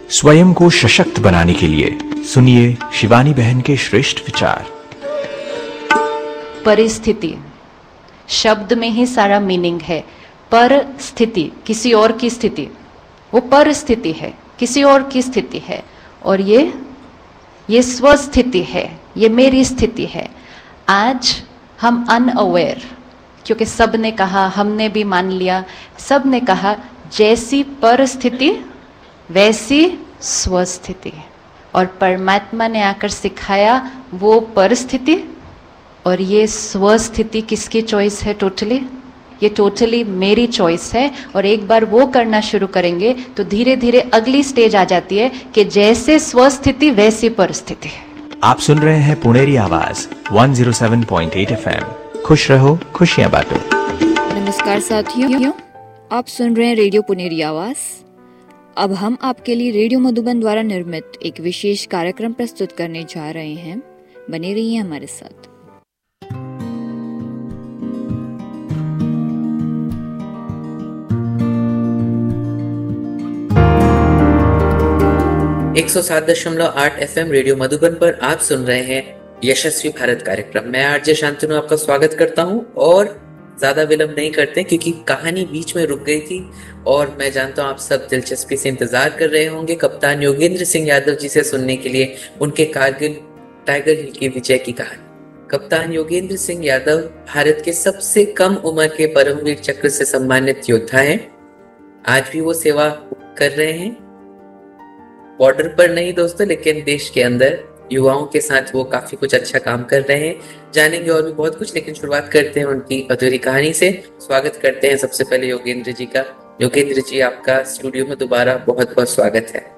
स्वयं को सशक्त बनाने के लिए सुनिए शिवानी बहन के श्रेष्ठ विचार। परिस्थिति शब्द में ही सारा मीनिंग है। परिस्थिति किसी और की स्थिति, वो परिस्थिति है, किसी और की स्थिति है। और ये स्वस्थिति है, ये मेरी स्थिति है। आज हम अनअवेयर, क्योंकि सब ने कहा, हमने भी मान लिया, सब ने कहा जैसी परिस्थिति वैसी स्वस्थिति। और परमात्मा ने आकर सिखाया वो परिस्थिति और ये स्वस्थिति किसकी चॉइस है? टोटली, ये टोटली मेरी चॉइस है। और एक बार वो करना शुरू करेंगे तो धीरे धीरे अगली स्टेज आ जाती है कि जैसे स्वस्थिति वैसी परिस्थिति। आप सुन रहे हैं पुनेरी आवाज 107.8 FM। खुश रहो, खुशियां बांटो। नमस्कार साथियों, आप सुन रहे हैं रेडियो पुनेरी आवाज। अब हम आपके लिए रेडियो मधुबन द्वारा निर्मित एक विशेष कार्यक्रम प्रस्तुत करने जा रहे हैं। बने रहिए हमारे साथ। एक 107.8 FM रेडियो मधुबन पर आप सुन रहे हैं यशस्वी भारत कार्यक्रम। मैं आरजे शांतनु आपका स्वागत करता हूं और ज्यादा विलंब नहीं करते क्योंकि कहानी बीच में रुक गई थी और मैं जानता हूं आप सब दिलचस्पी से इंतजार कर रहे होंगे कप्तान योगेंद्र सिंह यादव जी से सुनने के लिए उनके कारगिल टाइगर हिल की विजय की कहानी। कप्तान योगेंद्र सिंह यादव भारत के सबसे कम उम्र के परमवीर चक्र से सम्मानित योद्धा हैं। आज भी वो सेवा कर रहे हैं, बॉर्डर पर नहीं दोस्तों, लेकिन देश के अंदर युवाओं के साथ वो काफी कुछ अच्छा काम कर रहे हैं। जानेंगे और भी बहुत कुछ, लेकिन शुरुआत करते हैं उनकी अधूरी कहानी से। स्वागत करते हैं सबसे पहले योगेंद्र जी का। योगेंद्र जी, आपका स्टूडियो में दोबारा बहुत बहुत स्वागत है।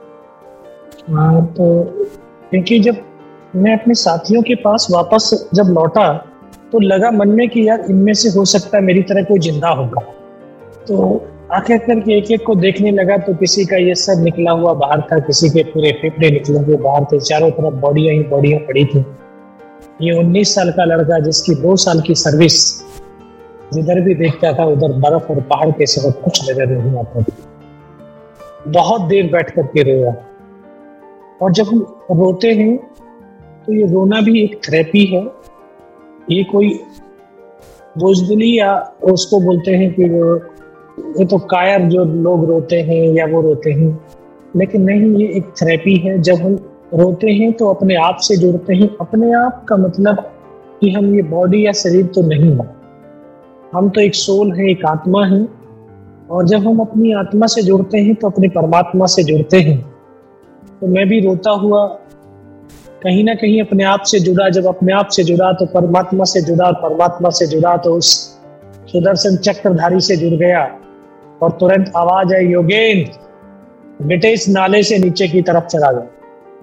हाँ, तो क्योंकि जब मैं अपने साथियों के पास वापस जब लौटा तो लगा मन में कि यार इनमें से हो सकता है मेरी तरह कोई जिंदा होगा। तो आखिर करके एक एक को देखने लगा तो किसी का ये सर निकला हुआ बाहर था, किसी के पूरे फेफड़े निकले हुए बाहर थे, चारों तरफ बॉडियां ही बॉडियां पड़ी थी। ये 19 साल का लड़का जिसकी 2 साल की सर्विस, जिधर भी देखता था उधर बर्फ और पहाड़ के सिवा कुछ नजर नहीं आता था। बहुत देर बैठ करके रोया। और जब हम रोते हैं तो ये रोना भी एक थेरेपी है। ये कोई बुज़दिली या उसको बोलते हैं कि ये तो कायर जो लोग रोते हैं या वो रोते हैं, लेकिन नहीं, ये एक थेरेपी है। जब हम रोते हैं तो अपने आप से जुड़ते हैं। अपने आप का मतलब कि हम ये बॉडी या शरीर तो नहीं है, हम तो एक सोल है, एक आत्मा है। और जब हम अपनी आत्मा से जुड़ते हैं तो अपने परमात्मा से जुड़ते हैं। तो मैं भी रोता हुआ कहीं ना कहीं अपने आप से जुड़ा। जब अपने आप से जुड़ा तो परमात्मा से जुड़ा, और परमात्मा से जुड़ा तो उस सुदर्शन चक्रधारी से जुड़ गया। और तुरंत आवाज आई, योगेंद्र बेटे इस नाले से नीचे की तरफ चला गया।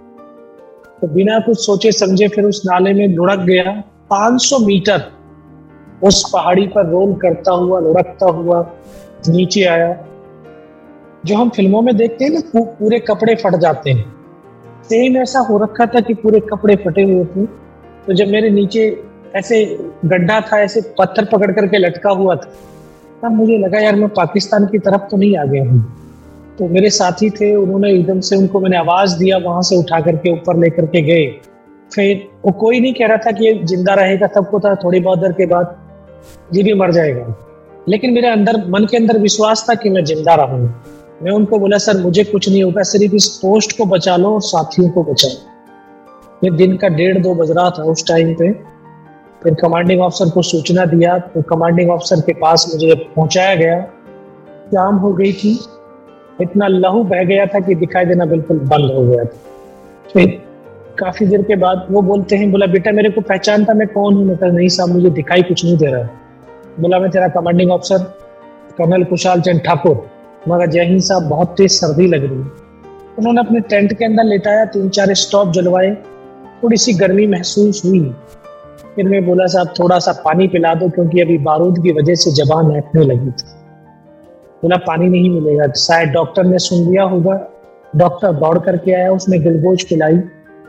तो बिना कुछ सोचे समझे फिर उस नाले में लुढ़क गया। 500 मीटर उस पहाड़ी पर रोल करता हुआ, लुढ़कता हुआ नीचे आया। जो हम फिल्मों में देखते हैं ना, पूरे कपड़े फट जाते हैं, सेम ऐसा हो रखा था कि पूरे कपड़े फटे हुए थे। तो जब मेरे नीचे ऐसे गड्ढा था, ऐसे पत्थर पकड़ करके लटका हुआ था, तब मुझे लगा यार मैं पाकिस्तान की तरफ तो नहीं आ गया हूँ। तो मेरे साथी थे, उन्होंने एकदम से, उनको मैंने आवाज दिया, वहां से उठा करके ऊपर लेकर के गए। फिर वो कोई नहीं कह रहा था कि ये जिंदा रहेगा, सबको था थोड़ी बहुत देर के बाद ये भी मर जाएगा। लेकिन मेरे अंदर, मन के अंदर विश्वास था कि मैं जिंदा रहूंगा। मैं उनको बोला सर मुझे कुछ नहीं होगा, सिर्फ इस पोस्ट को बचा लो और साथियों को बचाओ। ये दिन का 1:30-2 बज रहा था उस टाइम पे। फिर कमांडिंग ऑफिसर को सूचना दिया तो कमांडिंग ऑफिसर के पास मुझे पहुंचाया गया। शाम हो गई थी, इतना लहू बह गया था कि दिखाई देना बिल्कुल बंद हो गया था। फिर काफी देर के बाद वो बोलते हैं, बोला बेटा मेरे को पहचानता मैं कौन हूँ? मैं नहीं साहब मुझे दिखाई कुछ नहीं दे रहा है। बोला मैं तेरा commanding officer colonel Kushal Chand Thakur. मगर जय हिंद साहब, बहुत तेज सर्दी लग रही है। उन्होंने अपने टेंट के अंदर लेटाया, 3-4 स्टॉप जलवाए, थोड़ी सी गर्मी महसूस हुई। फिर मैं बोला साहब थोड़ा सा पानी पिला दो, क्योंकि अभी बारूद की वजह से जबान ऐठने लगी थी। बोला पानी नहीं मिलेगा, शायद डॉक्टर ने सुन लिया होगा। डॉक्टर दौड़ करके आया, उसने ग्लूकोज पिलाई।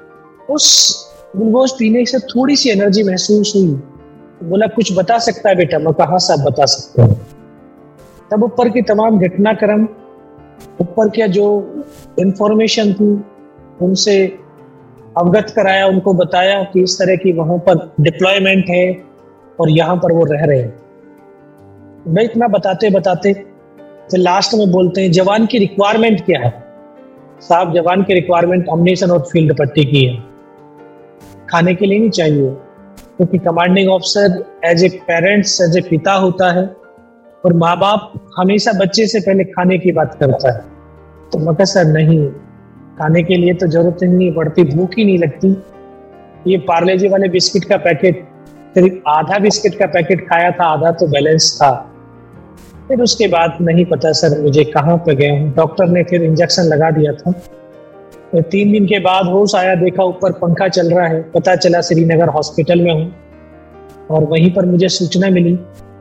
उस ग्लूकोज पीने से थोड़ी सी एनर्जी महसूस हुई। बोला कुछ बता सकता है बेटा? मैं कहा साहब बता सकता हूँ। तब ऊपर की तमाम घटनाक्रम ऊपर क्या जो इंफॉर्मेशन थी उनसे अवगत कराया, उनको बताया कि इस तरह की वहां पर डिप्लॉयमेंट है और यहाँ पर वो रह रहे हैं। मैं इतना बताते बताते फिर लास्ट में बोलते हैं जवान की रिक्वायरमेंट क्या है। साहब, जवान की रिक्वायरमेंट अम्युनिशन और फील्ड पट्टी की है, खाने के लिए नहीं चाहिए, क्योंकि commanding officer as a parents, as a पिता होता है और माँ बाप हमेशा बच्चे से पहले खाने की बात करता है। तो मैं कहा सर नहीं, खाने के लिए तो जरूरत ही नहीं पड़ती, भूख ही नहीं लगती। ये पार्ले जी वाले बिस्किट का पैकेट, करीब आधा बिस्किट का पैकेट खाया था, आधा तो बैलेंस था। फिर उसके बाद नहीं पता सर मुझे कहाँ पे गए हूँ। डॉक्टर ने फिर इंजेक्शन लगा दिया था। तो 3 दिन के बाद होश आया, देखा ऊपर पंखा चल रहा है, पता चला श्रीनगर हॉस्पिटल में हूँ। और वहीं पर मुझे सूचना मिली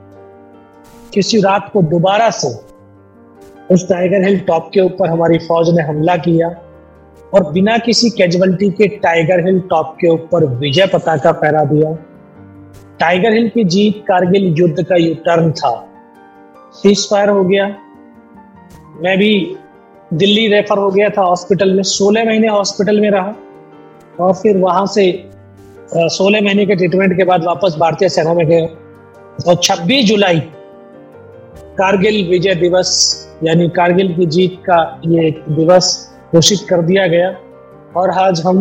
किसी रात को दोबारा से उस टाइगर हिल टॉप के ऊपर हमारी फौज ने हमला किया और बिना किसी कैजुअलिटी के टाइगर हिल टॉप के ऊपर विजय पताका फहरा दिया। टाइगर हिल की जीत कारगिल युद्ध का यू टर्न था। सीज फायर हो गया, मैं भी दिल्ली रेफर हो गया था हॉस्पिटल में, 16 महीने हॉस्पिटल में रहा और फिर वहां से 16 महीने के ट्रीटमेंट के बाद वापस भारतीय सेना में गए। और 26 जुलाई कारगिल विजय दिवस यानी कारगिल की जीत का ये दिवस घोषित कर दिया गया। और आज हम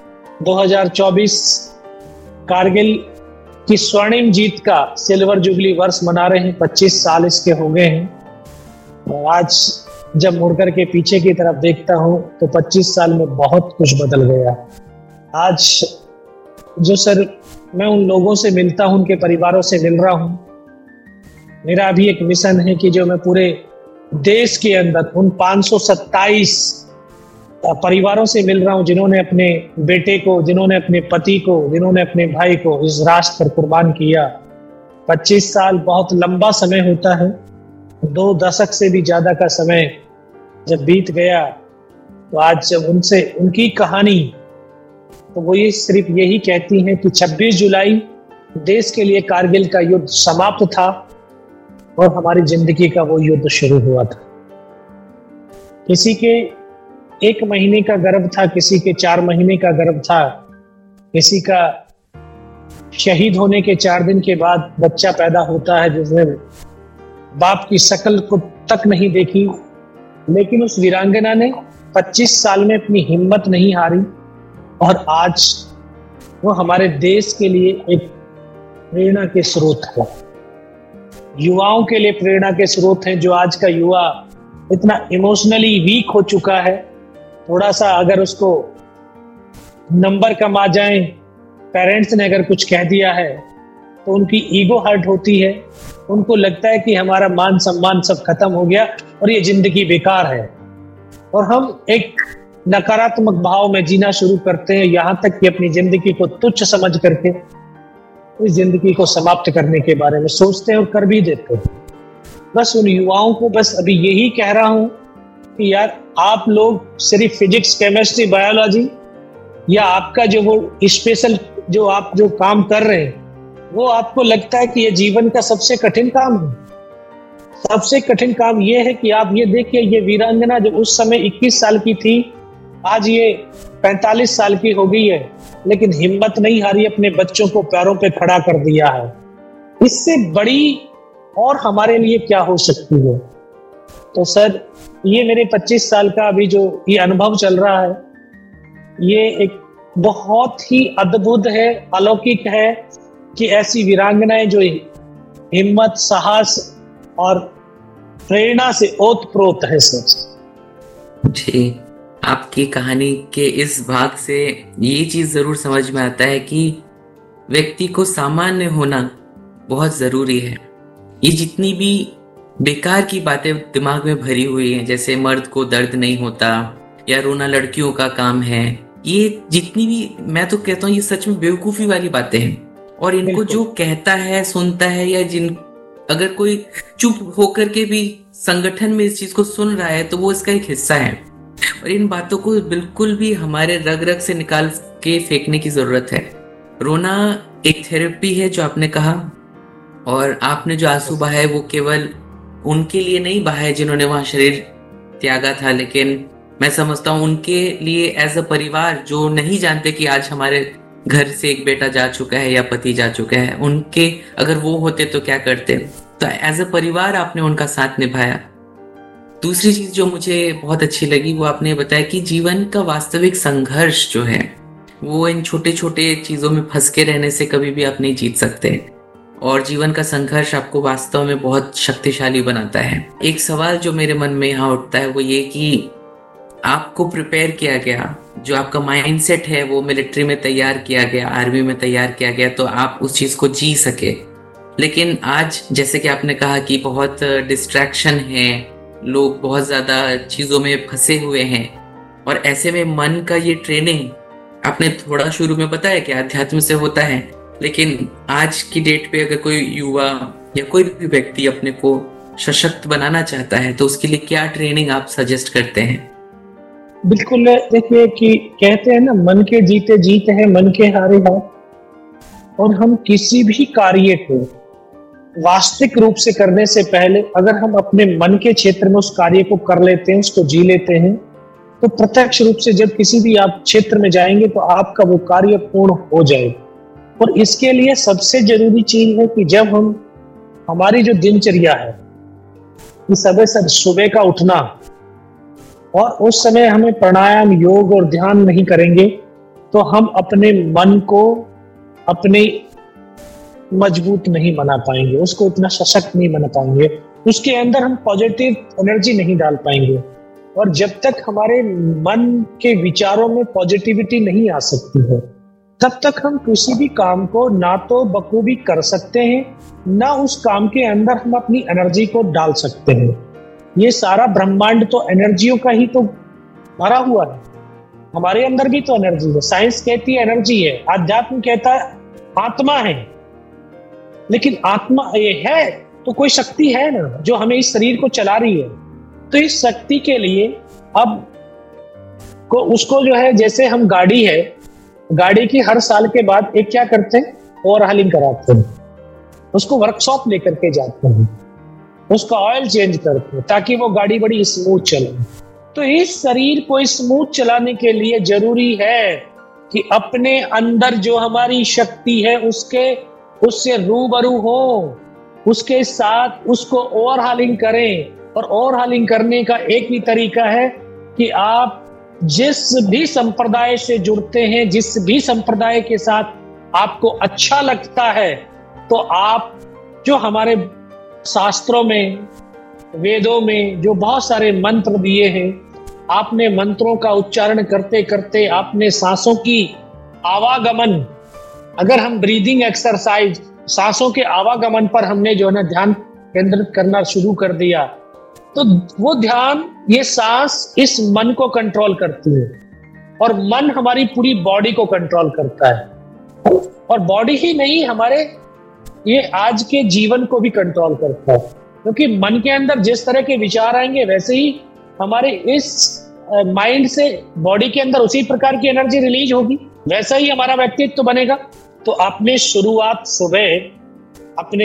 2024 कारगिल की स्वर्णिम जीत का सिल्वर जुबली वर्ष मना रहे हैं। 25 साल इसके हो गए हैं। और आज जब मुड़कर के पीछे की तरफ देखता हूं तो 25 साल में बहुत कुछ बदल गया। आज जो सर मैं उन लोगों से मिलता हूं, उनके परिवारों से मिल रहा हूं, मेरा अभी एक मिशन है कि जो मैं पूरे देश के अंदर उन 527 परिवारों से मिल रहा हूं जिन्होंने अपने बेटे को, जिन्होंने अपने पति को, जिन्होंने अपने भाई को इस राष्ट्र पर कुर्बान किया। 25 साल बहुत लंबा समय होता है। 2 दशक से भी ज्यादा का समय जब बीत गया तो आज जब उनसे उनकी कहानी, तो वो ये सिर्फ यही कहती हैं कि 26 जुलाई देश के लिए कारगिल का युद्ध समाप्त था और हमारी जिंदगी का वो युद्ध शुरू हुआ था। किसी के 1 महीने का गर्भ था, किसी के 4 महीने का गर्भ था, किसी का शहीद होने के 4 दिन के बाद बच्चा पैदा होता है जिसने बाप की शक्ल को तक नहीं देखी। लेकिन उस वीरांगना ने 25 साल में अपनी हिम्मत नहीं हारी और आज वो हमारे देश के लिए एक प्रेरणा के स्रोत है, युवाओं के लिए प्रेरणा के स्रोत हैं। जो आज का युवा इतना इमोशनली वीक हो चुका है, थोड़ा सा अगर उसको नंबर कम आ जाए, पेरेंट्स ने अगर कुछ कह दिया है तो उनकी ईगो हर्ट होती है। उनको लगता है कि हमारा मान सम्मान सब खत्म हो गया और ये जिंदगी बेकार है। और हम एक नकारात्मक भाव में जीना शुरू करते हैं, यहाँ तक कि अपनी जिंदगी को तुच्छ समझ करके इस जिंदगी को समाप्त करने के बारे में सोचते हैं और कर भी देते हैं। बस उन युवाओं को बस अभी यही कह रहा हूं कि यार आप लोग सिर्फ फिजिक्स, केमिस्ट्री, बायोलॉजी या आपका जो वो स्पेशल जो आप जो काम कर रहे हैं वो आपको लगता है कि ये जीवन का सबसे कठिन काम है। सबसे कठिन काम ये है कि आप ये देखिए, ये वीरांगना जो उस समय 21 साल की थी आज ये 45 साल की हो गई है, लेकिन हिम्मत नहीं हारी, अपने बच्चों को पैरों पे खड़ा कर दिया है। इससे बड़ी और हमारे लिए क्या हो सकती है। तो सर ये मेरे 25 साल का अभी जो ये अनुभव चल रहा है, ये एक बहुत ही अद्भुत है, अलौकिक है कि ऐसी वीरांगनाएं जो हिम्मत, साहस और प्रेरणा से ओतप्रोत है। सर जी, आपकी कहानी के इस भाग से ये चीज जरूर समझ में आता है कि व्यक्ति को सामान्य होना बहुत जरूरी है। ये जितनी भी बेकार की बातें दिमाग में भरी हुई हैं, जैसे मर्द को दर्द नहीं होता या रोना लड़कियों का काम है, ये जितनी भी, मैं तो कहता हूँ ये सच में बेवकूफी वाली बातें हैं। और इनको जो कहता है, सुनता है, या अगर कोई चुप होकर के भी संगठन में इस चीज को सुन रहा है तो वो इसका एक हिस्सा है। और इन बातों को बिल्कुल भी हमारे रग रग से निकाल के फेंकने की जरूरत है। रोना एक थेरेपी है जो आपने कहा, और आपने जो आंसू बहाए वो केवल उनके लिए नहीं बहाए जिन्होंने वहां शरीर त्यागा था, लेकिन मैं समझता हूँ उनके लिए एज अ परिवार, जो नहीं जानते कि आज हमारे घर से एक बेटा जा चुका है या पति जा चुका है, उनके अगर वो होते तो क्या करते, तो एज अ परिवार आपने उनका साथ निभाया। दूसरी चीज जो मुझे बहुत अच्छी लगी वो आपने बताया कि जीवन का वास्तविक संघर्ष जो है वो इन छोटे छोटे चीजों में फंस के रहने से कभी भी आप नहीं जीत सकते, और जीवन का संघर्ष आपको वास्तव में बहुत शक्तिशाली बनाता है। एक सवाल जो मेरे मन में यहाँ उठता है वो ये कि आपको प्रिपेयर किया गया, जो आपका माइंडसेट है वो मिलिट्री में तैयार किया गया, आर्मी में तैयार किया गया, तो आप उस चीज को जी सके। लेकिन आज जैसे कि आपने कहा कि बहुत डिस्ट्रैक्शन है, लोग बहुत ज्यादा चीजों में फंसे हुए हैं, और ऐसे में मन का ये ट्रेनिंग आपने थोड़ा शुरू में बताया कि अध्यात्म से होता है, लेकिन आज की डेट पे अगर कोई युवा या कोई भी व्यक्ति अपने को सशक्त बनाना चाहता है तो उसके लिए क्या ट्रेनिंग आप सजेस्ट करते हैं? बिल्कुल, देखिए कि कहते हैं ना, मन के जीते जीत है, मन के हारे हार। और हम किसी भी कार्य को वास्तविक रूप से करने से पहले अगर हम अपने मन के क्षेत्र में उस कार्य को कर लेते हैं, उसको जी लेते हैं, तो प्रत्यक्ष रूप से जब किसी भी आप क्षेत्र में जाएंगे तो आपका वो कार्य पूर्ण हो जाएगा। और इसके लिए सबसे जरूरी चीज है कि जब हम हमारी जो दिनचर्या है कि सुबह का उठना, और उस समय हमें प्राणायाम, योग और ध्यान नहीं करेंगे तो हम अपने मन को अपने मजबूत नहीं बना पाएंगे, उसको इतना सशक्त नहीं बना पाएंगे, उसके अंदर हम पॉजिटिव एनर्जी नहीं डाल पाएंगे। और जब तक हमारे मन के विचारों में पॉजिटिविटी नहीं आ सकती है तब तक हम किसी भी काम को ना तो बखूबी कर सकते हैं, ना उस काम के अंदर हम अपनी एनर्जी को डाल सकते हैं। ये सारा ब्रह्मांड तो एनर्जियों का ही तो भरा हुआ है, हमारे अंदर भी तो एनर्जी है। साइंस कहती है एनर्जी है, अध्यात्म कहता है आत्मा है। लेकिन आत्मा ये है तो कोई शक्ति है ना जो हमें इस शरीर को चला रही है। तो इस शक्ति के लिए अब उसको जो है, जैसे हम गाड़ी है, गाड़ी की हर साल के बाद एक क्या करते हैं, ओवरहालिंग कराते हैं, उसको वर्कशॉप लेकर के जाते हैं, उसका ऑयल चेंज करते हैं ताकि वो गाड़ी बड़ी स्मूथ चले। तो इस शरीर को स्मूथ चलाने के लिए जरूरी है कि अपने अंदर जो हमारी शक्ति है उससे रूबरू हो, उसके साथ उसको ओवरहालिंग करें। और ओवरहालिंग करने का एक ही तरीका है कि आप जिस भी संप्रदाय से जुड़ते हैं, जिस भी संप्रदाय के साथ आपको अच्छा लगता है, तो आप जो हमारे शास्त्रों में, वेदों में जो बहुत सारे मंत्र दिए हैं, आपने मंत्रों का उच्चारण करते करते आपने सांसों की आवागमन, अगर हम ब्रीदिंग एक्सरसाइज, सांसों के आवागमन पर हमने जो है ना ध्यान केंद्रित करना शुरू कर दिया, तो वो ध्यान, ये सांस इस मन को कंट्रोल करती है, और मन हमारी पूरी बॉडी को कंट्रोल करता है। और बॉडी ही नहीं, हमारे ये आज के जीवन को भी कंट्रोल करता है, क्योंकि मन के अंदर जिस तरह के विचार आएंगे वैसे ही हमारे इस माइंड से बॉडी के अंदर उसी प्रकार की एनर्जी रिलीज होगी, वैसा ही हमारा व्यक्तित्व बनेगा। तो आपने शुरुआत सुबह अपने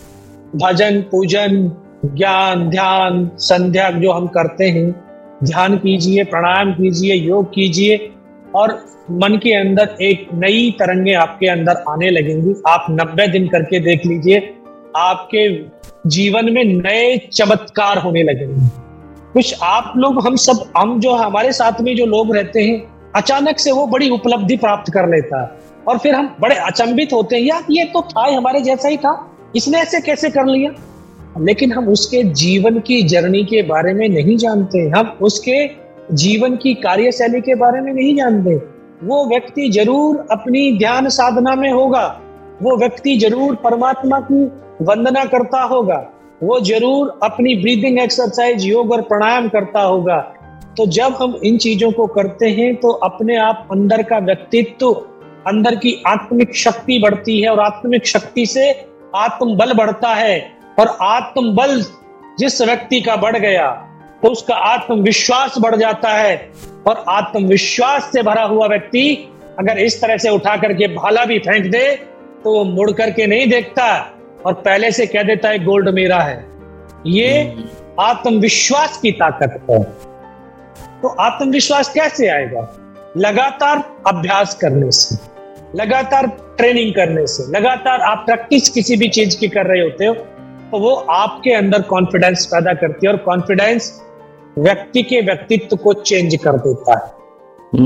भजन, पूजन, ज्ञान, ध्यान, संध्या जो हम करते हैं, ध्यान कीजिए, प्राणायाम कीजिए, योग कीजिए, और मन के अंदर एक नई तरंगें आपके अंदर आने लगेंगी। आप 90 दिन करके देख लीजिए, आपके जीवन में नए चमत्कार होने लगेंगे। कुछ आप लोग, हम जो हमारे साथ में जो लोग रहते हैं, अचानक से वो बड़ी उपलब्धि प्राप्त कर लेता है, और फिर हम बड़े अचंभित होते हैं, यार ये तो था, हमारे जैसा ही था, इसने ऐसे कैसे कर लिया। लेकिन हम उसके जीवन की जर्नी के बारे में नहीं जानते, हम उसके जीवन की कार्यशैली के बारे में नहीं जानते। वो व्यक्ति जरूर अपनी ध्यान साधना में होगा, वो व्यक्ति जरूर परमात्मा की वंदना करता होगा, वो जरूर अपनी ब्रीदिंग एक्सरसाइज, योग और प्राणायाम करता होगा। तो जब हम इन चीजों को करते हैं तो अपने आप अंदर का व्यक्तित्व, अंदर की आत्मिक शक्ति बढ़ती है, और आत्मिक शक्ति से आत्मबल बढ़ता है। और आत्मबल जिस व्यक्ति का बढ़ गया तो उसका आत्मविश्वास बढ़ जाता है, और आत्मविश्वास से भरा हुआ व्यक्ति अगर इस तरह से उठा करके भाला भी फेंक दे तो वो मुड़ करके नहीं देखता, और पहले से कह देता है गोल्ड मेरा है। ये आत्मविश्वास की ताकत है। तो आत्मविश्वास कैसे आएगा? लगातार अभ्यास करने से, लगातार ट्रेनिंग करने से, लगातार आप प्रैक्टिस किसी भी चीज की कर रहे होते हो तो वो आपके अंदर कॉन्फिडेंस पैदा करती है, और कॉन्फिडेंस व्यक्ति के व्यक्तित्व को चेंज कर देता है।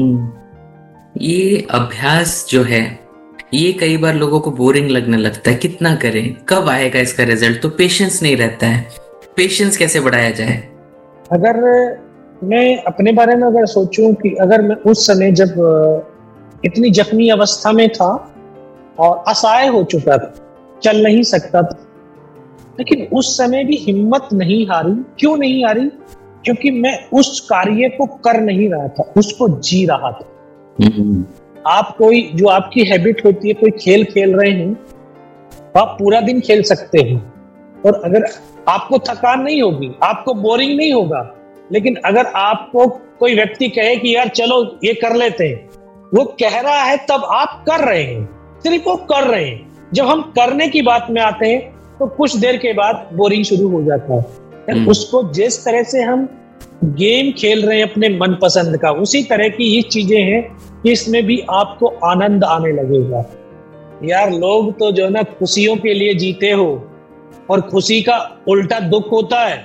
ये अभ्यास जो है ये कई बार लोगों को बोरिंग लगने लगता है, कितना करें, कब आएगा इसका रिजल्ट, तो पेशेंस नहीं रहता है। पेशेंस कैसे बढ़ाया जाए? अगर मैं अपने बारे में अगर सोचूं कि अगर मैं उस समय जब इतनी जख्मी अवस्था में था और असहाय हो चुका था, चल नहीं सकता था, लेकिन उस समय भी हिम्मत नहीं हारी। क्यों नहीं हारी? क्योंकि मैं उस कार्य को कर नहीं रहा था, उसको जी रहा था। आप कोई जो आपकी हैबिट होती है, कोई खेल खेल रहे हैं तो आप पूरा दिन खेल सकते हैं और अगर आपको थकान नहीं होगी, आपको बोरिंग नहीं होगा। लेकिन अगर आपको कोई व्यक्ति कहे कि यार चलो ये कर लेते हैं, वो कह रहा है तब आप कर रहे हैं, सिर्फ वो कर रहे हैं। जब हम करने की बात में आते हैं तो कुछ देर के बाद बोरिंग शुरू हो जाता है। उसको जिस तरह से हम गेम खेल रहे हैं अपने मनपसंद का, उसी तरह की ये चीजें हैं कि इसमें भी आपको आनंद आने लगेगा। यार लोग तो जो है ना खुशियों के लिए जीते हो और खुशी का उल्टा दुख होता है।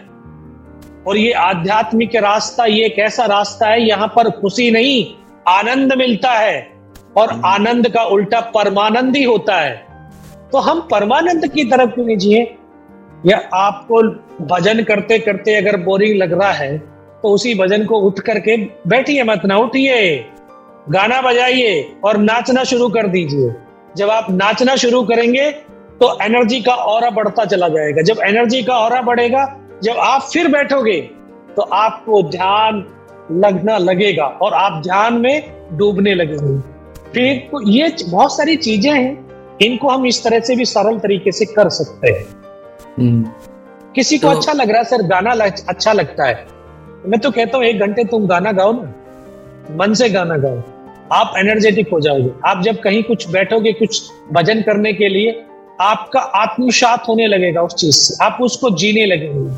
और ये आध्यात्मिक रास्ता ये एक ऐसा रास्ता है, यहाँ पर खुशी नहीं आनंद मिलता है, और आनंद का उल्टा परमानंद ही होता है। तो हम परमानंद की तरफ क्यों नहीं जिए? या आपको भजन करते करते अगर बोरिंग लग रहा है तो उसी भजन को उठ करके बैठिए, मत ना उठिए, गाना बजाइए और नाचना शुरू कर दीजिए। जब आप नाचना शुरू करेंगे तो एनर्जी का ऑरा बढ़ता चला जाएगा। जब एनर्जी का ऑरा बढ़ेगा, जब आप फिर बैठोगे तो आपको ध्यान लगना लगेगा और आप ध्यान में डूबने लगेंगे। फिर तो ये बहुत सारी चीजें हैं, इनको हम इस तरह से भी सरल तरीके से कर सकते हैं। किसी को अच्छा लग रहा है सर, गाना अच्छा लगता है, मैं तो कहता हूँ 1 घंटे तुम गाना गाओ ना, मन से गाना गाओ, आप एनर्जेटिक हो जाओगे। आप जब कहीं कुछ बैठोगे कुछ भजन करने के लिए, आपका आत्मसात होने लगेगा उस चीज से, आप उसको जीने लगेंगे।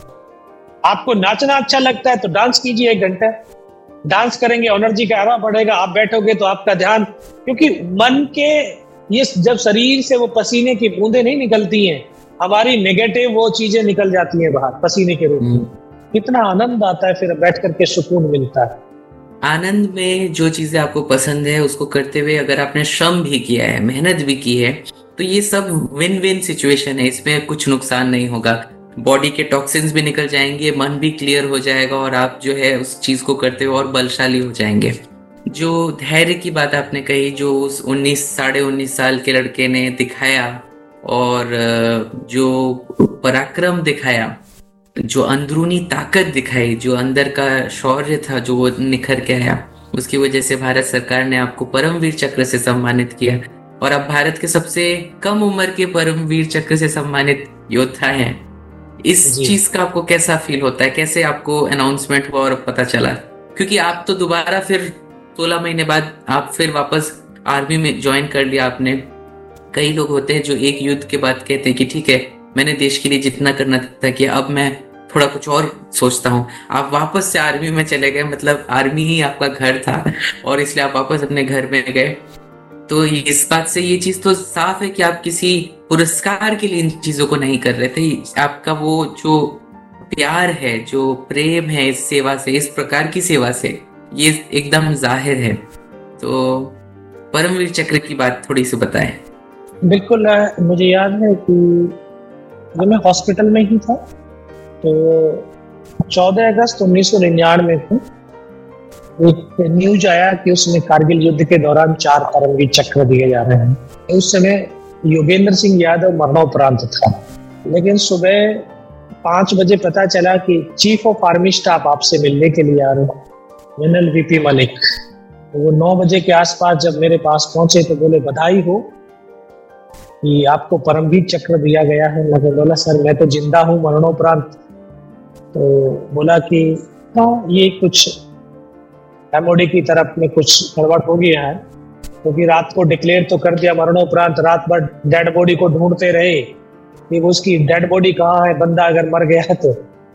आपको नाचना अच्छा लगता है तो डांस कीजिए 1 घंटा, डांस करेंगे, एनर्जी का आरा बढ़ेगा। आप बैठोगे तो आपका ध्यान, क्योंकि मन के ये जब शरीर से वो पसीने की बूंदें नहीं निकलती हैं, हमारी नेगेटिव वो चीजें निकल जाती हैं बाहर पसीने के रूप में। कितना आनंद आता है, फिर बैठ करके सुकून मिलता है। आनंद में जो चीजें आपको पसंद है उसको करते हुए अगर आपने श्रम भी किया है, मेहनत भी की है, तो ये सब विन विन सिचुएशन है। इसमें कुछ नुकसान नहीं होगा, बॉडी के टॉक्सिन्स भी निकल जाएंगे, मन भी क्लियर हो जाएगा और आप जो है उस चीज को करते हुए और बलशाली हो जाएंगे। जो धैर्य की बात आपने कही, जो उस 19 साल के लड़के ने दिखाया, और जो पराक्रम दिखाया, जो अंदरूनी ताकत दिखाई, जो अंदर का शौर्य था जो वो निखर के आया, उसकी वजह से भारत सरकार ने आपको परमवीर चक्र से सम्मानित किया और आप भारत के सबसे कम उम्र के परमवीर चक्र से सम्मानित योद्धा हैं। इस चीज का आपको कैसा फील होता है? कैसे आपको अनाउंसमेंट हुआ और पता चला? क्योंकि आप तो दोबारा फिर 16 महीने बाद आप फिर वापस आर्मी में ज्वाइन कर लिया आपने। कई लोग होते हैं जो एक युद्ध के बाद कहते हैं कि ठीक है, मैंने देश के लिए जितना करना था किया, अब मैं थोड़ा कुछ और सोचता हूँ। आप वापस से आर्मी में चले गए, मतलब आर्मी ही आपका घर था और इसलिए आप वापस अपने घर में गए। तो इस बात से ये चीज तो साफ है कि आप किसी पुरस्कार के लिए इन चीजों को नहीं कर रहे थे। आपका वो जो प्यार है, जो प्रेम है इस सेवा से, इस प्रकार की सेवा से, ये एकदम जाहिर है। तो परमवीर चक्र की बात थोड़ी सी बताएं। बिल्कुल, मुझे याद है कि जब मैं हॉस्पिटल में ही था तो 14 अगस्त 1999 को एक न्यूज आया कि उसमें कारगिल युद्ध के दौरान 4 परमवीर चक्र दिए जा रहे हैं। उस समय योगेंद्र सिंह यादव मरणोपरांत था, लेकिन सुबह 5 बजे पता चला कि चीफ ऑफ आर्मी स्टाफ आपसे मिलने के लिए आ रहे हैं, जनरल वीपी मलिक। वो 9 बजे के आसपास जब मेरे पास पहुंचे तो बोले बधाई हो कि आपको परमवीर चक्र दिया गया है। मैं बोला सर मैं तो जिंदा हूँ मरणोपरांत। तो बोला कि हाँ, ये कुछ एमओडी की तरफ में कुछ गड़बड़ हो गया है, क्योंकि रात को डिक्लेयर तो कर दिया मरणोपरांत, रात भर डेड बॉडी को ढूंढते रहे कि वो उसकी डेड बॉडी कहाँ है, बंदा अगर मर गया है तो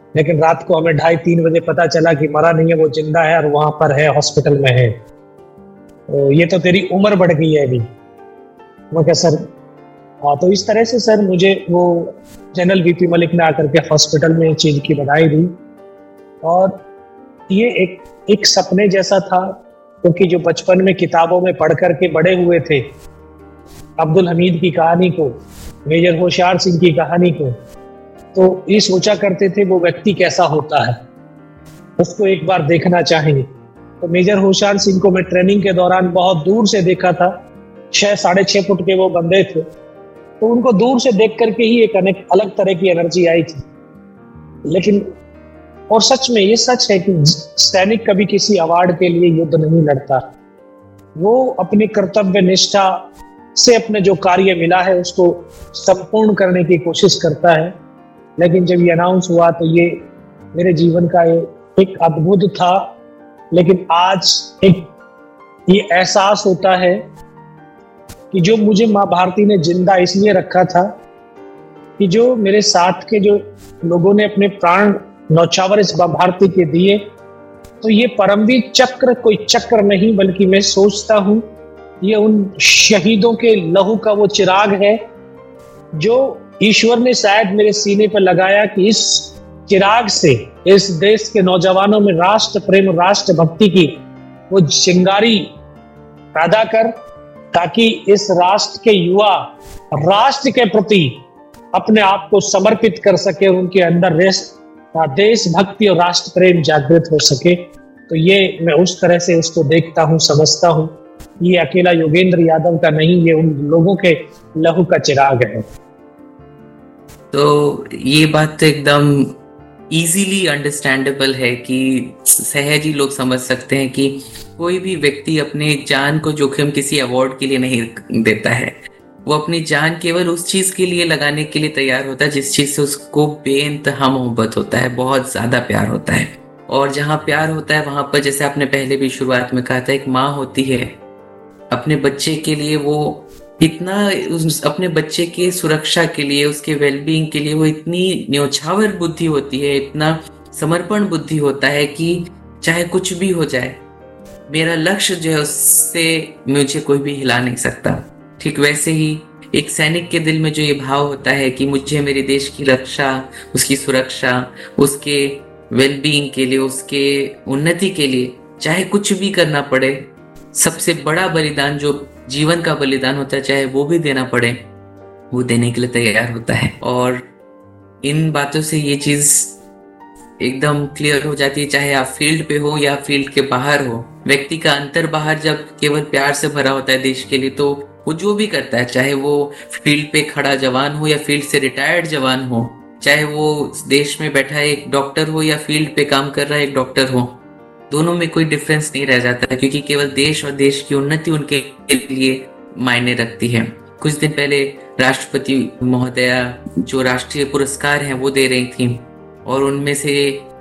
लेकिन रात को हमें 2:30-3 बजे पता चला कि मरा नहीं है, वो जिंदा है और वहां पर है, हॉस्पिटल में है। तो ये तो तेरी उम्र बढ़ गई है अभी। मैं कहा सर हाँ। तो इस तरह से सर मुझे वो जनरल वीपी मलिक ने आकर के हॉस्पिटल में चीज की बधाई दी। और ये एक सपने जैसा था, क्योंकि जो बचपन में किताबों में पढ़ करके बड़े हुए थे अब्दुल हमीद की कहानी को, मेजर होशियार सिंह की कहानी को, तो ये सोचा करते थे वो व्यक्ति कैसा होता है, उसको एक बार देखना चाहेंगे। तो मेजर होशियार सिंह को मैं ट्रेनिंग के दौरान बहुत दूर से देखा था। 6-6.5 फुट के वो बंदे थे, तो उनको दूर से देख करके ही एक अलग तरह की एनर्जी आई थी। लेकिन और सच में ये सच है कि सैनिक कभी किसी अवार्ड के लिए युद्ध नहीं लड़ता। वो अपने कर्तव्य निष्ठा से अपने जो कार्य मिला है उसको संपूर्ण करने की कोशिश करता है। लेकिन जब ये अनाउंस हुआ तो ये मेरे जीवन का एक अद्भुत था। लेकिन आज एक ये एहसास होता है कि जो मुझे माँ भारती ने जिंदा इसलिए रखा था कि जो मेरे साथ के जो लोगों ने अपने प्राण न्यौछावर इस माँ भारती के दिए, तो ये परमवीर चक्र कोई चक्र नहीं, बल्कि मैं सोचता हूँ ये उन शहीदों के लहू का वो चिराग है जो ईश्वर ने शायद मेरे सीने पर लगाया कि इस चिराग से इस देश के नौजवानों में राष्ट्र प्रेम, राष्ट्र भक्ति की वो चिंगारी पैदा कर, ताकि इस राष्ट्र के युवा राष्ट्र के प्रति अपने आप को समर्पित कर सके और उनके अंदर देशभक्ति और राष्ट्र प्रेम जागृत हो सके। तो ये मैं उस तरह से उसको देखता हूँ, समझता हूँ। ये अकेला योगेंद्र यादव का नहीं, ये उन लोगों के लहू का चिराग है। तो ये बात तो एकदम इजीली अंडरस्टैंडेबल है कि सहज ही लोग समझ सकते हैं कि कोई भी व्यक्ति अपने जान को जोखिम किसी अवार्ड के लिए नहीं देता है। वो अपनी जान केवल उस चीज के लिए लगाने के लिए तैयार होता है जिस चीज से उसको बेइंतहा मोहब्बत होता है, बहुत ज्यादा प्यार होता है। और जहाँ प्यार होता है वहां पर, जैसे आपने पहले भी शुरुआत में कहा था, एक माँ होती है अपने बच्चे के लिए, वो इतना अपने बच्चे के सुरक्षा के लिए, उसके वेलबींग के लिए वो इतनी न्यौछावर बुद्धि होती है, इतना समर्पण बुद्धि होता है कि चाहे कुछ भी हो जाए, मेरा लक्ष्य जो है उससे मुझे कोई भी हिला नहीं सकता। ठीक वैसे ही एक सैनिक के दिल में जो ये भाव होता है कि मुझे मेरे देश की रक्षा, उसकी सुरक्षा, उसके वेलबींग के लिए, उसके उन्नति के लिए चाहे कुछ भी करना पड़े, सबसे बड़ा बलिदान जो जीवन का बलिदान होता है, चाहे वो भी देना पड़े, वो देने के लिए तैयार होता है। और इन बातों से ये चीज एकदम क्लियर हो जाती है, चाहे आप फील्ड पे हो या फील्ड के बाहर हो। व्यक्ति का अंतर बाहर जब केवल प्यार से भरा होता है देश के लिए, तो वो जो भी करता है, चाहे वो फील्ड पे खड़ा जवान हो या फील्ड से रिटायर्ड जवान हो, चाहे वो देश में बैठा एक डॉक्टर हो या फील्ड पे काम कर रहा है एक डॉक्टर हो, दोनों में कोई डिफरेंस नहीं रह जाता है, क्योंकि केवल देश और देश की उन्नति उनके लिए मायने रखती है। कुछ दिन पहले राष्ट्रपति महोदया जो राष्ट्रीय पुरस्कार हैं वो दे रही थी, और उनमें से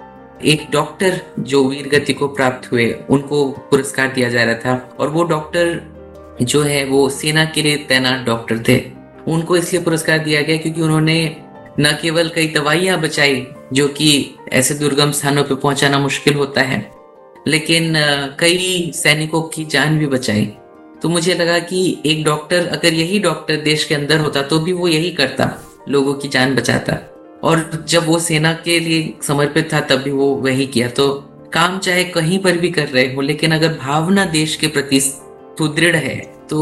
एक डॉक्टर जो वीर गति को प्राप्त हुए उनको पुरस्कार दिया जा रहा था। और वो डॉक्टर जो है वो सेना के लिए तैनात डॉक्टर थे। उनको इसलिए पुरस्कार दिया गया क्योंकि उन्होंने न केवल कई दवाइयां बचाई जो कि ऐसे दुर्गम स्थानों पर पहुंचाना मुश्किल होता है, लेकिन कई सैनिकों की जान भी बचाई। तो मुझे लगा कि एक डॉक्टर, अगर यही डॉक्टर देश के अंदर होता तो भी वो यही करता, लोगों की जान बचाता। और जब वो सेना के लिए समर्पित था तब भी वो वही किया। तो काम चाहे कहीं पर भी कर रहे हो, लेकिन अगर भावना देश के प्रति सुदृढ़ है तो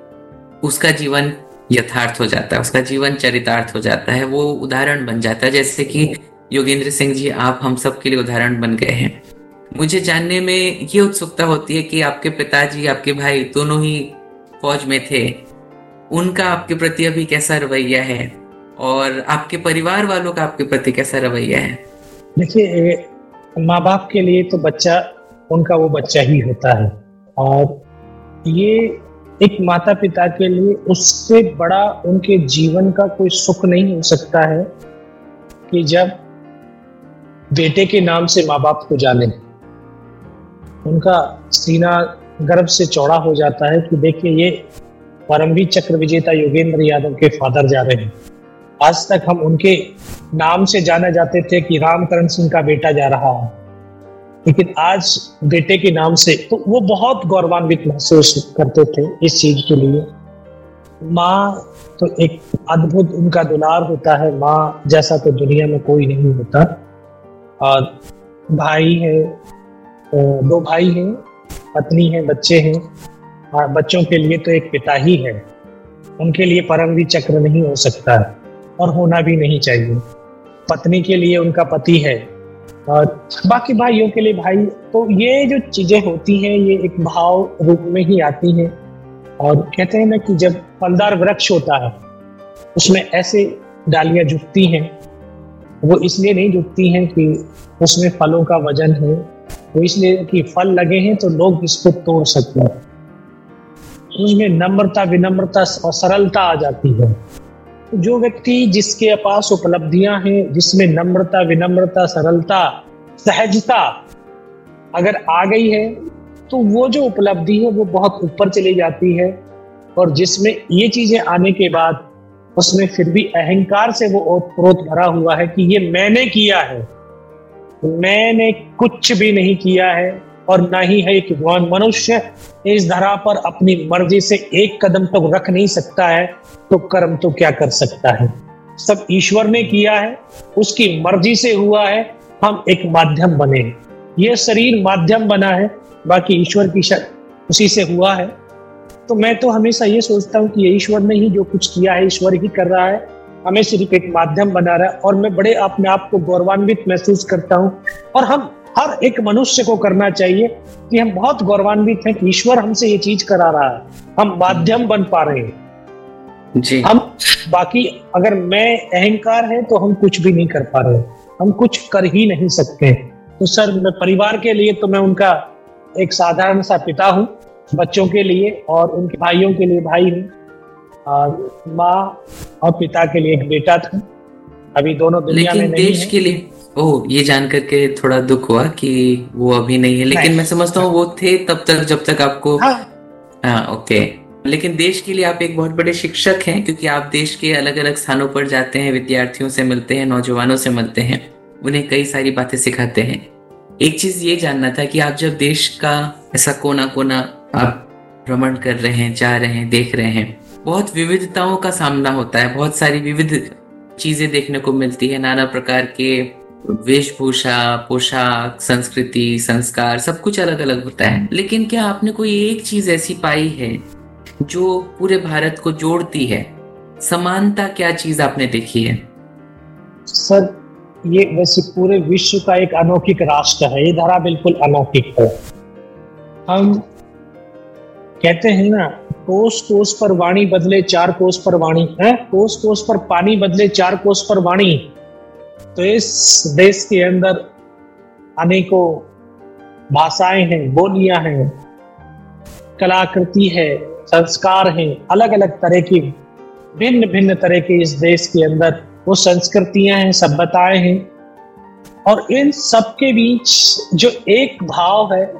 उसका जीवन यथार्थ हो जाता है, उसका जीवन चरितार्थ हो जाता है, वो उदाहरण बन जाता है। जैसे कि योगेंद्र सिंह जी, आप हम सब के लिए उदाहरण बन गए हैं। मुझे जानने में ये उत्सुकता होती है कि आपके पिताजी, आपके भाई दोनों ही फौज में थे, उनका आपके प्रति अभी कैसा रवैया है और आपके परिवार वालों का आपके प्रति कैसा रवैया है? देखिए, माँ बाप के लिए तो बच्चा उनका वो बच्चा ही होता है, और ये एक माता पिता के लिए उससे बड़ा उनके जीवन का कोई सुख नहीं हो सकता है कि जब बेटे के नाम से माँ बाप को जाने, उनका सीना गर्व से चौड़ा हो जाता है कि देखिए ये परमवीर चक्र विजेता योगेंद्र यादव के फादर जा रहे हैं। आज तक हम उनके नाम से जाने जाते थे कि रामकरण सिंह का बेटा जा रहा है, लेकिन आज बेटे के नाम से तो वो बहुत गौरवान्वित महसूस करते थे इस चीज के लिए। माँ तो एक अद्भुत उनका दुलार होता है, माँ जैसा तो दुनिया में कोई नहीं होता। और भाई है, 2 भाई हैं, पत्नी है, बच्चे हैं। और बच्चों के लिए तो एक पिता ही है, उनके लिए परमवीर चक्र नहीं हो सकता है और होना भी नहीं चाहिए। पत्नी के लिए उनका पति है और बाकी भाइयों के लिए भाई। तो ये जो चीजें होती हैं ये एक भाव रूप में ही आती हैं। और कहते हैं ना कि जब फलदार वृक्ष होता है उसमें ऐसे डालियां झुकती हैं, वो इसलिए नहीं झुकती हैं कि उसमें फलों का वजन है, वो इसलिए कि फल लगे हैं तो लोग इसको तोड़ सकते हैं। उसमें नम्रता, विनम्रता और सरलता आ जाती है। जो व्यक्ति जिसके पास उपलब्धियां हैं, जिसमें नम्रता, विनम्रता, सरलता, सहजता अगर आ गई है तो वो जो उपलब्धि है वो बहुत ऊपर चली जाती है। और जिसमें ये चीजें आने के बाद उसमें फिर भी अहंकार से वो ओतप्रोत भरा हुआ है कि ये मैंने किया है, मैंने कुछ भी नहीं किया है। और ना ही है कि मनुष्य इस धरा पर अपनी मर्जी से एक कदम तो रख नहीं सकता है, तो कर्म तो क्या कर सकता है। सब ईश्वर ने किया है, उसकी मर्जी से हुआ है, हम एक माध्यम बने। ये शरीर माध्यम बना है, बाकी ईश्वर की उसी से हुआ है। तो मैं तो हमेशा ये सोचता हूँ कि ये ईश्वर ने ही जो कुछ किया है ईश्वर ही कर रहा है, हमें सिर्फ एक माध्यम बना रहा है। और मैं बड़े अपने आप को गौरवान्वित महसूस करता हूँ। और हम हर एक मनुष्य को करना चाहिए कि हम बहुत गौरवान्वित हैं कि ईश्वर हमसे ये चीज करा रहा है, हम माध्यम बन पा रहे हैं जी। हम बाकी अगर मैं अहंकार है तो हम कुछ भी नहीं कर पा रहे, हम कुछ कर ही नहीं सकते। तो सर मैं परिवार के लिए तो मैं उनका एक साधारण सा पिता हूँ, बच्चों के लिए और उनके भाइयों के लिए भाई हूँ, और माँ और पिता के लिए एक बेटा था। अभी दोनों दुनिया में नहीं देश के लिए ये जान करके थोड़ा दुख हुआ कि वो अभी नहीं है, लेकिन मैं समझता हूँ वो थे तब तक जब तक आपको ओके। लेकिन देश के लिए आप एक बहुत बड़े शिक्षक हैं, क्योंकि आप देश के अलग अलग स्थानों पर जाते हैं, विद्यार्थियों से मिलते हैं, नौजवानों से मिलते हैं, उन्हें कई सारी बातें सिखाते हैं। एक चीज ये जानना था कि आप जब देश का ऐसा कोना कोना आप भ्रमण कर रहे हैं, जा रहे हैं, देख रहे हैं, बहुत विविधताओं का सामना होता है, बहुत सारी विविध चीजें देखने को मिलती है, नाना प्रकार के वेशभूषा, पोशाक, संस्कृति, संस्कार, सब कुछ अलग अलग होता है। लेकिन क्या आपने कोई एक चीज ऐसी पाई है जो पूरे भारत को जोड़ती है? समानता क्या चीज आपने देखी है? सर ये वैसे पूरे विश्व का एक अलौकिक राष्ट्र है, ये धरा बिल्कुल अलौकिक है। हम कहते हैं ना, कोस कोस पर वाणी बदले 4 कोस पर वाणी है, कोस कोस पर पानी बदले 4 कोस पर वाणी। तो इस देश के अंदर अनेकों भाषाएं हैं, बोलियां हैं, कलाकृति है, संस्कार हैं, अलग अलग तरह की भिन्न भिन्न तरह के इस देश के अंदर वो संस्कृतियां हैं, सभ्यताएं हैं। और इन सब के बीच जो एक भाव है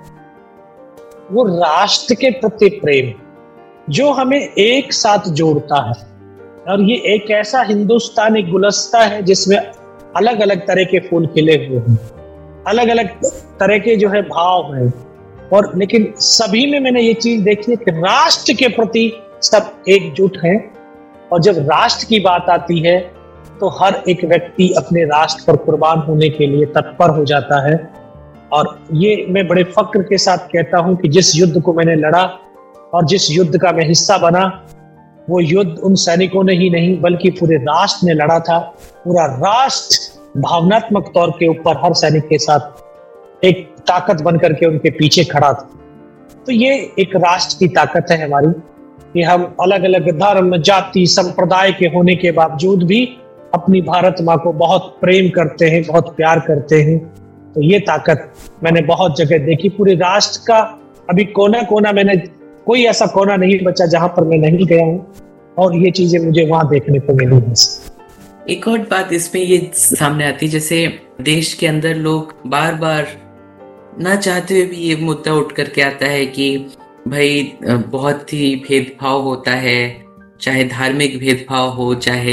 वो राष्ट्र के प्रति प्रेम, जो हमें एक साथ जोड़ता है। और ये एक ऐसा हिंदुस्तान एक गुलदस्ता है जिसमें अलग अलग तरह के फूल खिले हुए हैं, अलग अलग तरह के जो है भाव हैं। और लेकिन सभी में मैंने ये चीज देखी है कि राष्ट्र के प्रति सब एकजुट हैं। और जब राष्ट्र की बात आती है तो हर एक व्यक्ति अपने राष्ट्र पर कुर्बान होने के लिए तत्पर हो जाता है। और ये मैं बड़े फक्र के साथ कहता हूं कि जिस युद्ध को मैंने लड़ा और जिस युद्ध का मैं हिस्सा बना, वो युद्ध उन सैनिकों ने ही नहीं बल्कि पूरे राष्ट्र ने लड़ा था। पूरा राष्ट्र भावनात्मक तौर के ऊपर हर सैनिक के साथ एक ताकत बनकर के उनके पीछे खड़ा था। तो ये एक राष्ट्र की ताकत है हमारी कि हम अलग अलग धर्म, जाति, संप्रदाय के होने के बावजूद भी अपनी भारत माँ को बहुत प्रेम करते हैं, बहुत प्यार करते हैं। तो ये ताकत मैंने बहुत जगह देखी, पूरे राष्ट्र का अभी कोना कोना, मैंने कोई ऐसा कोना नहीं बचा जहां पर मैं नहीं गया हूं, और ये चीजें मुझे वहां देखने को मिली हैं। एक और बात इसमें ये सामने आती है, जैसे देश के अंदर लोग बार बार ना चाहते हुए भी ये मुद्दा उठ करके आता है कि भाई बहुत ही भेदभाव होता है, चाहे धार्मिक भेदभाव हो, चाहे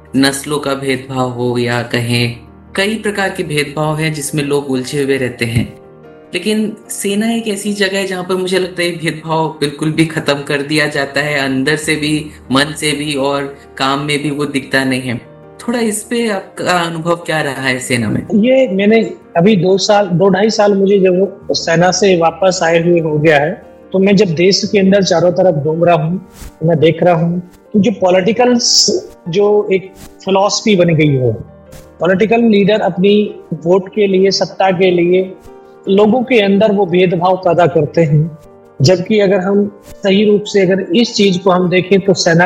नस्लों का भेदभाव हो या कहें कई प्रकार के भेदभाव हैं जिसमें लोग उलझे हुए रहते हैं। लेकिन सेना एक ऐसी जगह है जहाँ पर मुझे लगता है भेदभाव बिल्कुल भी खत्म कर दिया जाता है, अंदर से भी, मन से भी, और काम में भी वो दिखता नहीं है। थोड़ा इस पे आपका अनुभव क्या रहा है सेना में? ये मैंने अभी 2-2.5 साल मुझे जब सेना से वापस आए हुए हो गया है, तो मैं जब देश के अंदर चारों तरफ घूम रहा हूँ तो मैं देख रहा हूँ कि जो पॉलिटिकल जो एक फिलॉसफी बन गई है, पॉलिटिकल लीडर अपनी वोट के लिए, सत्ता के लिए लोगों के अंदर वो भेदभाव पैदा करते हैं। जबकि अगर हम सही रूप से अगर इस चीज को हम देखें तो सेना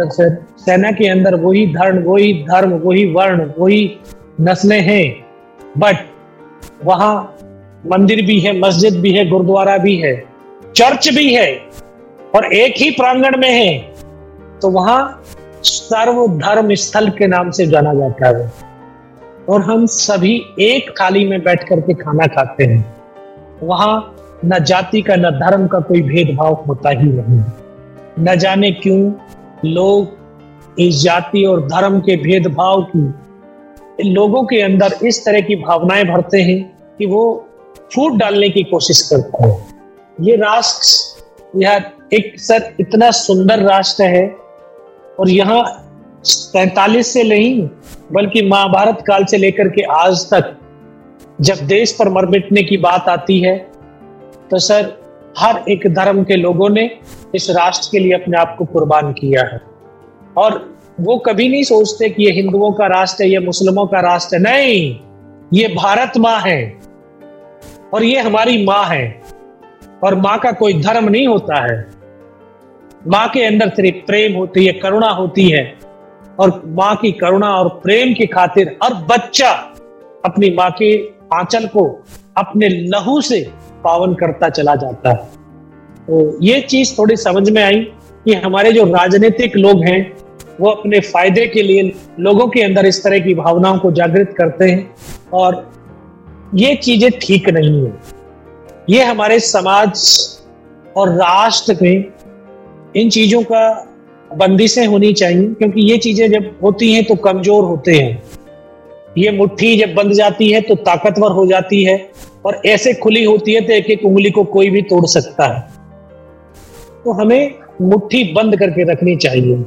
के अंदर वही धर्म, वही वर्ण, वही नस्लें हैं, बट वहाँ मंदिर भी है, मस्जिद भी है, गुरुद्वारा भी है, चर्च भी है, और एक ही प्रांगण में है। तो वहाँ सर्वधर्म स्थल के नाम से जाना जाता है, और हम सभी एक थाली में बैठ करके खाना खाते हैं। वहाँ न जाति का न धर्म का कोई भेदभाव होता ही नहीं। न जाने क्यों लोग इस जाति और धर्म के भेदभाव की लोगों के अंदर इस तरह की भावनाएं भरते हैं कि वो फूट डालने की कोशिश करते हैं। ये राष्ट्र, यह एक इतना सुंदर राष्ट्र है, और यहाँ 43 से नहीं बल्कि महाभारत काल से लेकर के आज तक जब देश पर मर मिटने की बात आती है तो सर हर एक धर्म के लोगों ने इस राष्ट्र के लिए अपने आप को कुर्बान किया है। और वो कभी नहीं सोचते कि ये हिंदुओं का राष्ट्र है, ये मुस्लिमों का राष्ट्र है। नहीं, ये भारत माँ है और ये हमारी माँ है, और माँ का कोई धर्म नहीं होता है। माँ के अंदर सिर्फ प्रेम होती है, करुणा होती है, और माँ की करुणा और प्रेम की खातिर हर बच्चा अपनी माँ के आंचल को अपने लहू से पावन करता चला जाता है। तो ये चीज थोड़ी समझ में आई कि हमारे जो राजनीतिक लोग हैं वो अपने फायदे के लिए लोगों के अंदर इस तरह की भावनाओं को जागृत करते हैं, और ये चीजें ठीक नहीं है। ये हमारे समाज और राष्ट्र में इन चीजों का बंदिशें होनी चाहिए, क्योंकि ये चीजें जब होती हैं तो कमजोर होते हैं। ये मुट्ठी जब बंध जाती है तो ताकतवर हो जाती है, और ऐसे खुली होती है तो एक एक उंगली को कोई भी तोड़ सकता है। तो हमें मुट्ठी बंद करके रखनी चाहिए।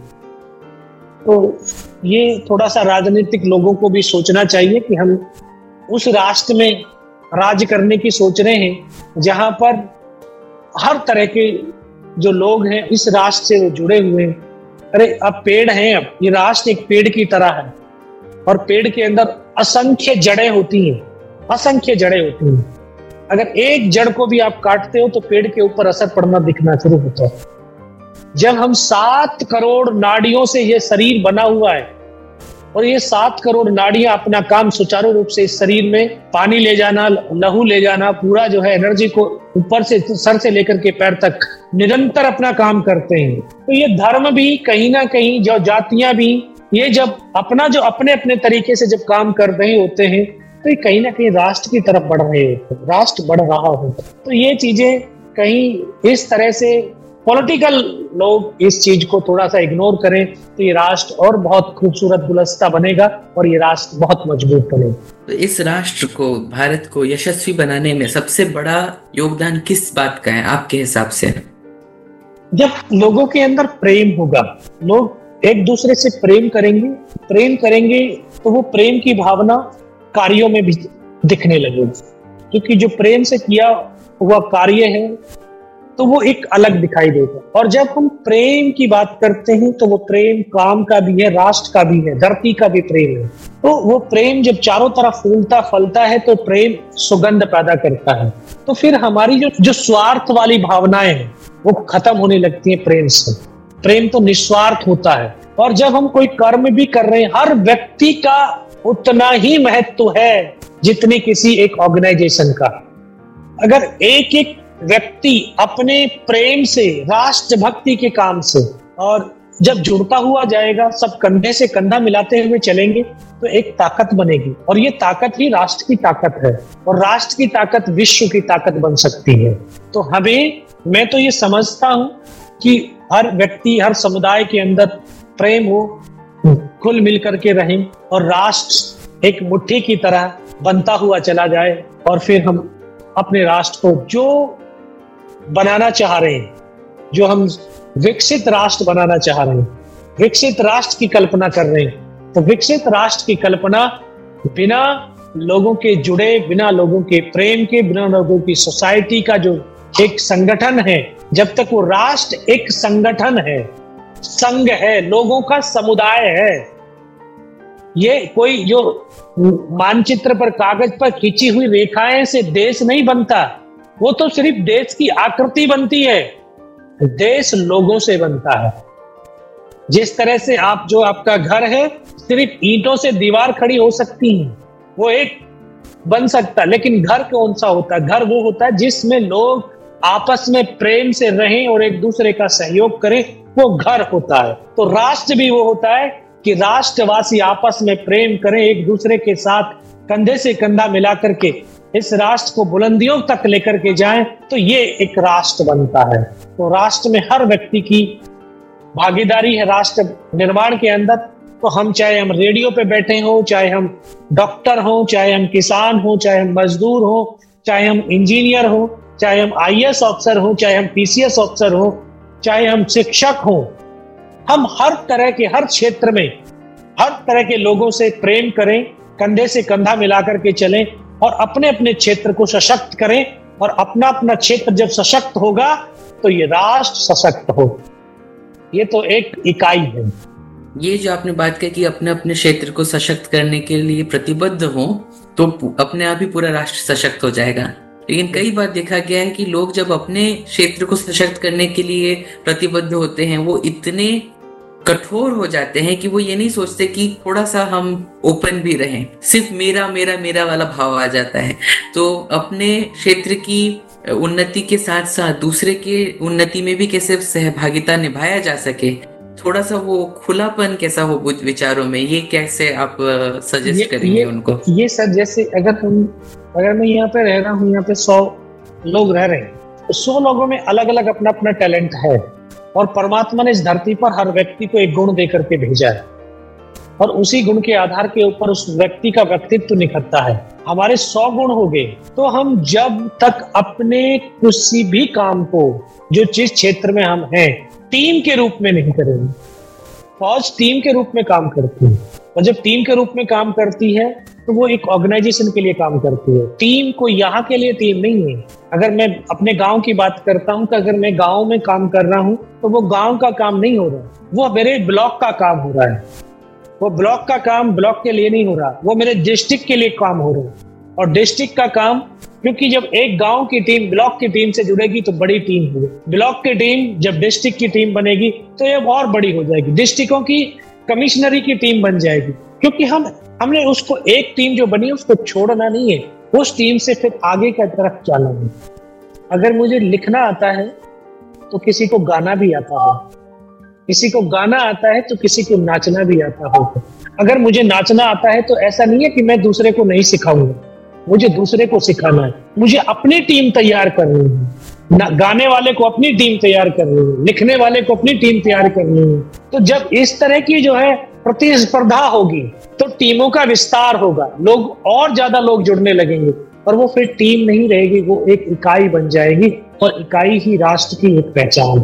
तो ये थोड़ा सा राजनीतिक लोगों को भी सोचना चाहिए कि हम उस राष्ट्र में राज करने की सोच रहे हैं जहां पर हर तरह के जो लोग हैं इस राष्ट्र से वो जुड़े हुए हैं। अरे अब पेड़ हैं, अब ये राष्ट्र एक पेड़ की तरह है, और पेड़ के अंदर असंख्य जड़ें होती हैं, असंख्य जड़ें होती हैं। अगर एक जड़ को भी आप काटते हो तो पेड़ के ऊपर असर पड़ना दिखना शुरू होता है। जब हम 7 करोड़ नाड़ियों से ये शरीर बना हुआ है, और ये 7 करोड़ नाड़ियां अपना काम सुचारू रूप से इस शरीर में पानी ले जाना, लहू ले जाना, पूरा जो है एनर्जी को ऊपर से सर से लेकर के पैर तक निरंतर अपना काम करते हैं। तो ये धर्म भी कहीं ना कहीं, जो जातियां भी, ये जब जो अपने अपने तरीके से जब काम कर रहे होते हैं तो ये कहीं ना कहीं राष्ट्र की तरफ बढ़ रहे होते हैं, राष्ट्र बढ़ रहा होता है। तो ये चीजें कहीं इस तरह से पॉलिटिकल लोग इस चीज को थोड़ा सा इग्नोर करें तो ये राष्ट्र और बहुत खूबसूरत गुलदस्ता बनेगा, और ये राष्ट्र बहुत मजबूत बनेगा। तो इस राष्ट्र को, भारत को यशस्वी बनाने में सबसे बड़ा योगदान किस बात का है आपके हिसाब से? जब लोगों के अंदर प्रेम होगा, लोग एक दूसरे से प्रेम करेंगे तो वो प्रेम की भावना कार्यों में भी दिखने लगेगी, क्योंकि जो प्रेम से किया हुआ कार्य है तो वो एक अलग दिखाई देगा। और जब हम प्रेम की बात करते हैं तो वो प्रेम काम का भी है, राष्ट्र का भी है, धरती का भी प्रेम है। तो वो प्रेम जब चारों तरफ फूलता फलता है तो प्रेम सुगंध पैदा करता है। तो फिर हमारी जो स्वार्थ वाली भावनाएं हैं वो खत्म होने लगती है प्रेम से। प्रेम तो निस्वार्थ होता है। और जब हम कोई कर्म भी कर रहे हैं, हर व्यक्ति का उतना ही महत्व है जितनी किसी एक ऑर्गेनाइजेशन का। अगर एक एक व्यक्ति अपने प्रेम से, राष्ट्र भक्ति के काम से, और जब जुड़ता हुआ जाएगा, सब कंधे से कंधा मिलाते हुए चलेंगे तो एक ताकत बनेगी, और ये ताकत ही राष्ट्र की ताकत है, और राष्ट्र की ताकत विश्व की ताकत बन सकती है। तो मैं तो ये समझता हूं कि हर व्यक्ति, हर समुदाय के अंदर प्रेम हो, खुल मिल करके रहें और राष्ट्र एक मुट्ठी की तरह बनता हुआ चला जाए, और फिर हम अपने राष्ट्र को जो बनाना चाह रहे हैं, जो हम विकसित राष्ट्र बनाना चाह रहे हैं, विकसित राष्ट्र की कल्पना कर रहे हैं, तो विकसित राष्ट्र की कल्पना बिना लोगों के जुड़े, बिना लोगों के प्रेम के, बिना लोगों की सोसाइटी का जो एक संगठन है, जब तक वो राष्ट्र एक संगठन है, संघ है, लोगों का समुदाय है, ये कोई जो मानचित्र पर कागज पर खींची हुई रेखाएं से देश नहीं बनता, वो तो सिर्फ देश की आकृति बनती है। देश लोगों से बनता है। जिस तरह से आप जो आपका घर है, सिर्फ ईंटों से दीवार खड़ी हो सकती है, वो एक बन सकता, लेकिन घर कौन सा होता है? घर वो होता है जिसमें लोग आपस में प्रेम से रहें और एक दूसरे का सहयोग करें, वो घर होता है। तो राष्ट्र भी वो होता है कि राष्ट्रवासी आपस में प्रेम करें, एक दूसरे के साथ कंधे से कंधा मिला करके इस राष्ट्र को बुलंदियों तक लेकर के जाएं, तो ये एक राष्ट्र बनता है। तो राष्ट्र में हर व्यक्ति की भागीदारी है राष्ट्र निर्माण के अंदर। तो हम चाहे हम रेडियो पे बैठे हो, चाहे हम डॉक्टर हो, चाहे हम किसान हो, चाहे हम मजदूर हो, चाहे हम इंजीनियर हो, चाहे हम आईएएस ऑफिसर हो, चाहे हम पीसीएस ऑफिसर हो, चाहे हम शिक्षक हो, हम हर तरह के, हर क्षेत्र में हर तरह के लोगों से प्रेम करें, कंधे से कंधा मिलाकर के चलें और अपने अपने क्षेत्र को सशक्त करें। और अपना अपना क्षेत्र जब सशक्त होगा तो ये राष्ट्र सशक्त हो। ये तो एक इकाई है। ये जो आपने बात कही कि अपने अपने क्षेत्र को सशक्त करने के लिए प्रतिबद्ध हो, तो अपने आप ही पूरा राष्ट्र सशक्त हो जाएगा। लेकिन कई बार देखा गया है कि लोग जब अपने क्षेत्र को सशक्त करने के लिए प्रतिबद्ध होते हैं, वो इतने कठोर हो जाते हैं कि वो ये नहीं सोचते कि थोड़ा सा हम ओपन भी रहें, सिर्फ मेरा मेरा मेरा वाला भाव आ जाता है। तो अपने क्षेत्र की उन्नति के साथ साथ दूसरे के उन्नति में भी कैसे सहभागिता निभाया जा सके, थोड़ा सा वो खुलापन कैसा हो विचारों में, ये कैसे आप सजेस्ट करेंगे उनको? ये सर, जैसे अगर मैं यहाँ पे रह रहा हूँ, यहाँ पे 100 लोग रह रहे हैं, तो 100 लोगों में अलग अलग अपना अपना टैलेंट है, और परमात्मा ने इस धरती पर हर व्यक्ति को एक गुण देकर के भेजा है, और उसी गुण के आधार के ऊपर उस व्यक्ति का व्यक्तित्व निखरता है। हमारे 100 गुण हो गए, तो हम जब तक अपने किसी भी काम को, जो जिस क्षेत्र में हम हैं, टीम के रूप में नहीं करेंगे। फौज टीम के रूप में काम करती है, और जब टीम के रूप में काम करती है तो वो एक ऑर्गेनाइजेशन के लिए काम करती है। टीम को यहाँ के लिए टीम नहीं है। अगर मैं अपने गांव की बात करता हूँ, तो अगर मैं गांव में काम कर रहा हूँ तो वो गांव का काम नहीं हो रहा, वो मेरे ब्लॉक का काम हो रहा है। वो ब्लॉक का काम ब्लॉक के लिए नहीं हो रहा, वो मेरे डिस्ट्रिक्ट के लिए काम हो रहा है। और डिस्ट्रिक्ट का काम, क्योंकि जब एक गांव की टीम ब्लॉक की टीम से जुड़ेगी तो बड़ी टीम होगी, ब्लॉक की टीम जब डिस्ट्रिक्ट की टीम बनेगी तो ये और बड़ी हो जाएगी, डिस्ट्रिक्टों की कमिश्नरी की टीम बन जाएगी। क्योंकि हमने उसको, एक टीम जो बनी उसको छोड़ना नहीं है, उस टीम से फिर आगे की तरफ जाना है। अगर मुझे लिखना आता है तो किसी को गाना भी आता हो, किसी को गाना आता है तो किसी को नाचना भी आता हो। अगर मुझे नाचना आता है तो ऐसा नहीं है कि मैं दूसरे को नहीं सिखाऊंगा, मुझे दूसरे को सिखाना है। मुझे अपनी टीम तैयार करनी है, गाने वाले को अपनी टीम तैयार करनी है, लिखने वाले को अपनी टीम तैयार करनी है। तो जब इस तरह की जो है प्रतिस्पर्धा होगी तो टीमों का विस्तार होगा, लोग और ज्यादा लोग जुड़ने लगेंगे, और वो फिर टीम नहीं रहेगी, वो एक इकाई बन जाएगी, और इकाई ही राष्ट्र की एक पहचान।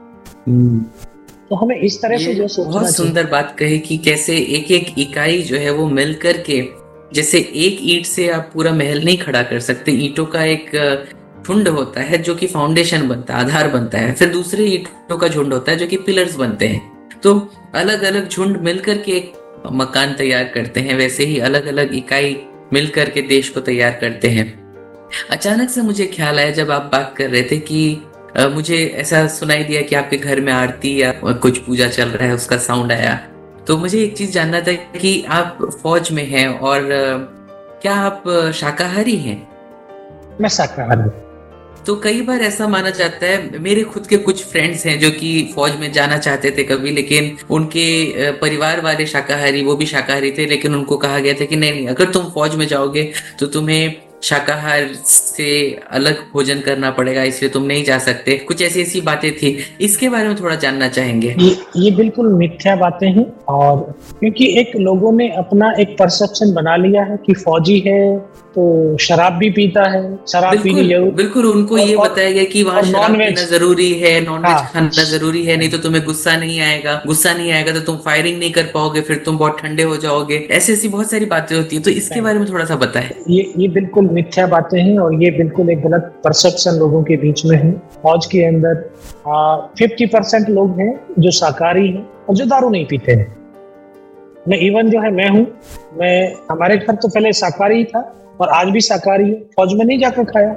तो हमें इस तरह से जो सोचना, बहुत सुंदर बात कही कि कैसे एक एक इकाई जो है वो मिल करके, जैसे एक ईंट से आप पूरा महल नहीं खड़ा कर सकते, ईंटों का एक झुंड होता है जो कि फाउंडेशन बनता है, आधार बनता है, फिर दूसरे ईंटों का झुंड होता है जो कि पिलर्स बनते हैं। तो अलग अलग झुंड मिलकर के एक मकान तैयार करते हैं, वैसे ही अलग अलग इकाई मिलकर के देश को तैयार करते हैं। अचानक से मुझे ख्याल आया जब आप बात कर रहे थे कि मुझे ऐसा सुनाई दिया कि आपके घर में आरती या कुछ पूजा चल रहा है, उसका साउंड आया। तो मुझे एक चीज जानना था कि आप फौज में हैं, और क्या आप शाकाहारी हैं? मैं शाकाहारी। तो कई बार ऐसा माना जाता है, मेरे खुद के कुछ फ्रेंड्स हैं जो कि फौज में जाना चाहते थे कभी, लेकिन उनके परिवार वाले शाकाहारी, वो भी शाकाहारी थे, लेकिन उनको कहा गया था कि नहीं, अगर तुम फौज में जाओगे तो तुम्हें शाकाहार से अलग भोजन करना पड़ेगा इसलिए तुम नहीं जा सकते, कुछ ऐसी ऐसी बातें थी, इसके बारे में थोड़ा जानना चाहेंगे। ये बिल्कुल मिथ्या बातें हैं, और क्योंकि एक लोगों ने अपना एक परसेप्शन बना लिया है कि फौजी है तो शराब भी पीता है, शराब पीनी जरूर। बिल्कुल उनको ये बताया गया कि वहाँ शराब पीना जरूरी है, नॉनवेज खाना जरूरी है, नहीं तो तुम्हें गुस्सा नहीं आएगा, गुस्सा नहीं आएगा तो तुम फायरिंग नहीं कर पाओगे, फिर तुम बहुत ठंडे हो जाओगे, ऐसी ऐसी बहुत सारी बातें होती है। तो इसके बारे में थोड़ा सा बताएं। ये बिल्कुल मिथ्या बातें हैं, और ये बिल्कुल एक गलत परसेप्शन लोगों के बीच में है। फौज के अंदर 50% लोग हैं जो शाकाहारी हैं और जो दारू नहीं पीते हैं। मैं इवन जो है मैं हमारे घर तो पहले शाकाहारी था और आज भी शाकाहारी है, फौज में नहीं जाकर खाया।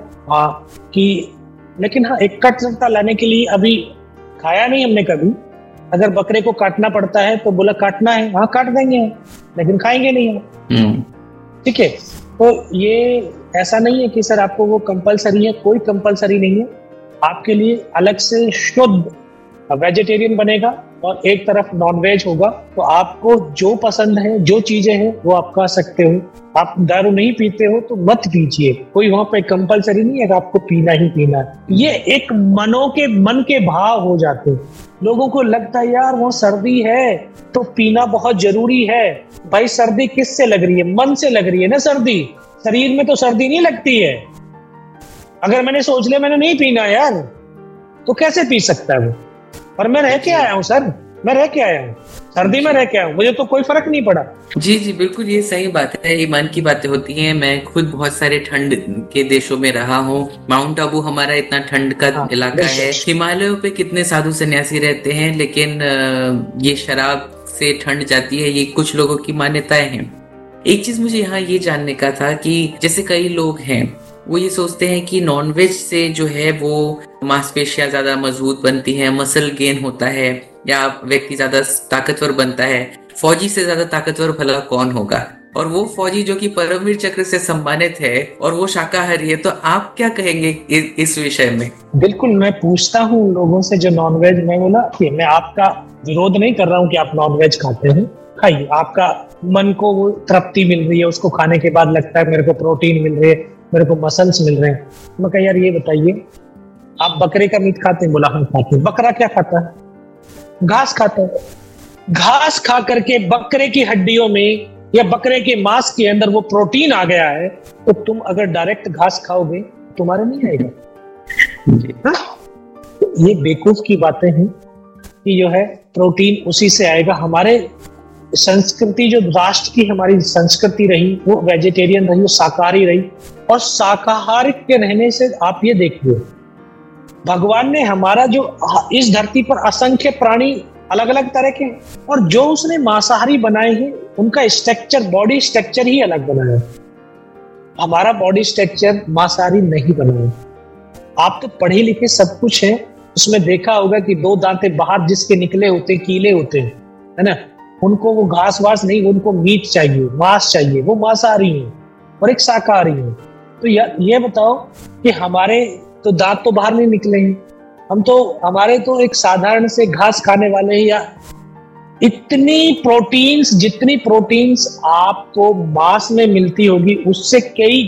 लेकिन एक कट्टरता लाने के लिए अभी खाया नहीं हमने कभी। अगर बकरे को काटना पड़ता है तो बोला काटना है, हाँ काट देंगे, लेकिन खाएंगे नहीं है। ठीक है, तो ये ऐसा नहीं है कि सर आपको वो कंपलसरी है, कोई कंपलसरी नहीं है। आपके लिए अलग से शुद्ध वेजिटेरियन बनेगा और एक तरफ नॉनवेज होगा, तो आपको जो पसंद है, जो चीजें हैं वो आप खा सकते हो। आप दारू नहीं पीते हो तो मत पीजिए, कोई वहां पे कंपलसरी नहीं है कि आपको पीना ही पीना है। ये एक मन के भाव हो जाते हैं। लोगों को लगता है यार वो सर्दी है तो पीना बहुत जरूरी है। भाई सर्दी किससे लग रही है? मन से लग रही है ना सर्दी, शरीर में तो सर्दी नहीं लगती है। अगर मैंने सोच लिया मैंने नहीं पीना यार, तो कैसे पी सकता है वो? और मैं रह के आया हूँ सर, मैं रह के आया हूँ, सर्दी में रह के आया हूँ, मुझे तो कोई फर्क नहीं पड़ा। जी जी बिल्कुल, ये सही बात है, ईमान की बातें होती हैं। मैं खुद बहुत सारे ठंड के देशों में रहा हूँ। माउंट आबू हमारा इतना ठंड का इलाका है, हिमालयों पे कितने साधु सन्यासी रहते हैं, लेकिन ये शराब से ठंड जाती है, ये कुछ लोगों की मान्यताएं हैं। एक चीज मुझे यहाँ ये जानने का था कि जैसे कई लोग हैं वो ये सोचते हैं कि नॉनवेज से जो है वो मांसपेशियां ज्यादा मजबूत बनती हैं, मसल गेन होता है, या व्यक्ति ज्यादा ताकतवर बनता है। फौजी से ज्यादा ताकतवर भला कौन होगा? और वो फौजी जो कि परमवीर चक्र से सम्मानित है और वो शाकाहारी है, तो आप क्या कहेंगे इस विषय में? बिल्कुल, मैं पूछता हूँ लोगों से जो नॉनवेज, मैं बोला कि मैं आपका विरोध नहीं कर रहा हूँ कि आप नॉनवेज खाते हैं, खाइए, आपका मन को वो तृप्ति मिल रही है, उसको खाने के बाद लगता है मेरे को प्रोटीन मिल रही है, मेरे को मसल्स मिल रहे हैं। मैं कहा यार ये बताइए, आप बकरे का मीट खाते हैं? बोला हम खाते हैं। बकरा क्या खाता है? घास खाता है। घास खा करके बकरे की हड्डियों में या बकरे के मांस के अंदर वो प्रोटीन आ गया है, तो तुम अगर डायरेक्ट घास खाओगे तुम्हारे नहीं आएगा। ये बेवकूफ की बातें हैं कि जो है प्रोटीन उसी से आएगा। हमारे संस्कृति, जो राष्ट्र की हमारी संस्कृति रही, वो वेजिटेरियन रही, वो शाकाहारी रही, और शाकाहारी के रहने से आप ये देखिए, भगवान ने हमारा जो इस धरती पर असंख्य प्राणी अलग अलग तरह के, और जो उसने मांसाहारी बनाए हैं उनका स्ट्रक्चर, बॉडी स्ट्रक्चर ही अलग बनाया है। हमारा बॉडी स्ट्रक्चर मांसाहारी नहीं बना है। आप तो पढ़े लिखे सब कुछ है, उसमें देखा होगा कि 2 दांतें बाहर जिसके निकले होते, कीले होते हैं, है ना, उनको वो घास वास नहीं, उनको मीट चाहिए, मांस चाहिए, वो मांसाहारी है और एक शाकाहारी है। तो ये बताओ कि हमारे तो दांत तो बाहर नहीं निकले हैं, हम तो, हमारे तो एक साधारण से घास खाने वाले हैं। या इतनी प्रोटीन्स, जितनी प्रोटीन्स आपको मांस में मिलती होगी उससे कई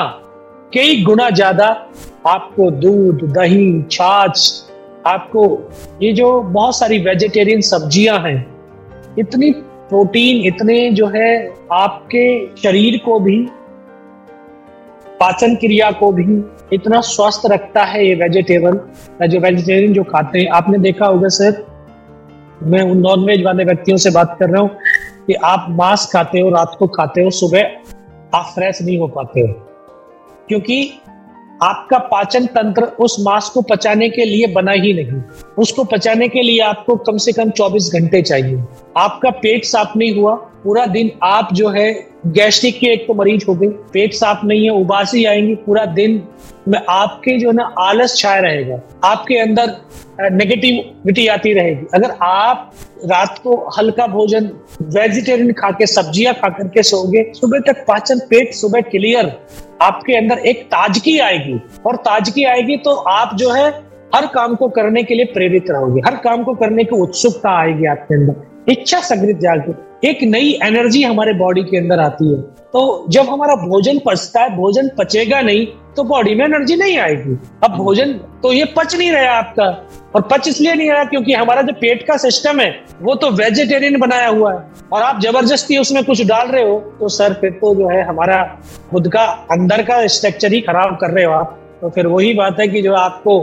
गुना ज्यादा आपको दूध, दही, छाछ, आपको ये जो बहुत सारी वेजिटेरियन सब्जियां हैं, इतनी प्रोटीन, इतने जो है आपके शरीर को भी, पाचन क्रिया को भी इतना स्वस्थ रखता है ये वेजिटेबल, जो वेजिटेरियन जो खाते हैं। आपने देखा होगा सर, मैं उन नॉनवेज वाले व्यक्तियों से बात कर रहा हूँ कि आप मांस खाते हो, रात को खाते हो, सुबह आप फ्रेश नहीं हो पाते हो, क्योंकि आपका पाचन तंत्र उस मांस को पचाने के लिए बना ही नहीं। उसको पचाने के लिए आपको कम से कम 24 घंटे चाहिए। आपका पेट साफ नहीं हुआ, पूरा दिन आप जो है गैस्ट्रिक के एक तो मरीज हो गए, पेट साफ नहीं है, उबासी आएंगी, पूरा दिन में आपके जो ना आलस छाया रहेगा, आपके अंदर नेगेटिविटी आती रहेगी। अगर आप रात को हल्का भोजन वेजिटेरियन खा के, सब्जियां खा करके सोओगे, सुबह तक पाचन, पेट सुबह क्लियर, आपके अंदर एक ताजगी आएगी, और ताजगी आएगी तो आप जो है हर काम को करने के लिए प्रेरित रहोगे, हर काम को करने की उत्सुकता आएगी आपके अंदर। इच्छा सकृत जागृत, एक नई एनर्जी हमारे बॉडी के अंदर आती है। तो जब हमारा भोजन पचता है, भोजन पचेगा नहीं तो बॉडी में एनर्जी नहीं आएगी। अब भोजन तो ये पच नहीं रहा आपका, और पच इसलिए नहीं रहा क्योंकि हमारा जो पेट का सिस्टम है वो तो वेजिटेरियन बनाया हुआ है, और आप जबरदस्ती उसमें कुछ डाल रहे हो तो सर फिर तो जो है हमारा खुद का अंदर का स्ट्रक्चर ही खराब कर रहे हो आप। तो फिर वही बात है कि जो आपको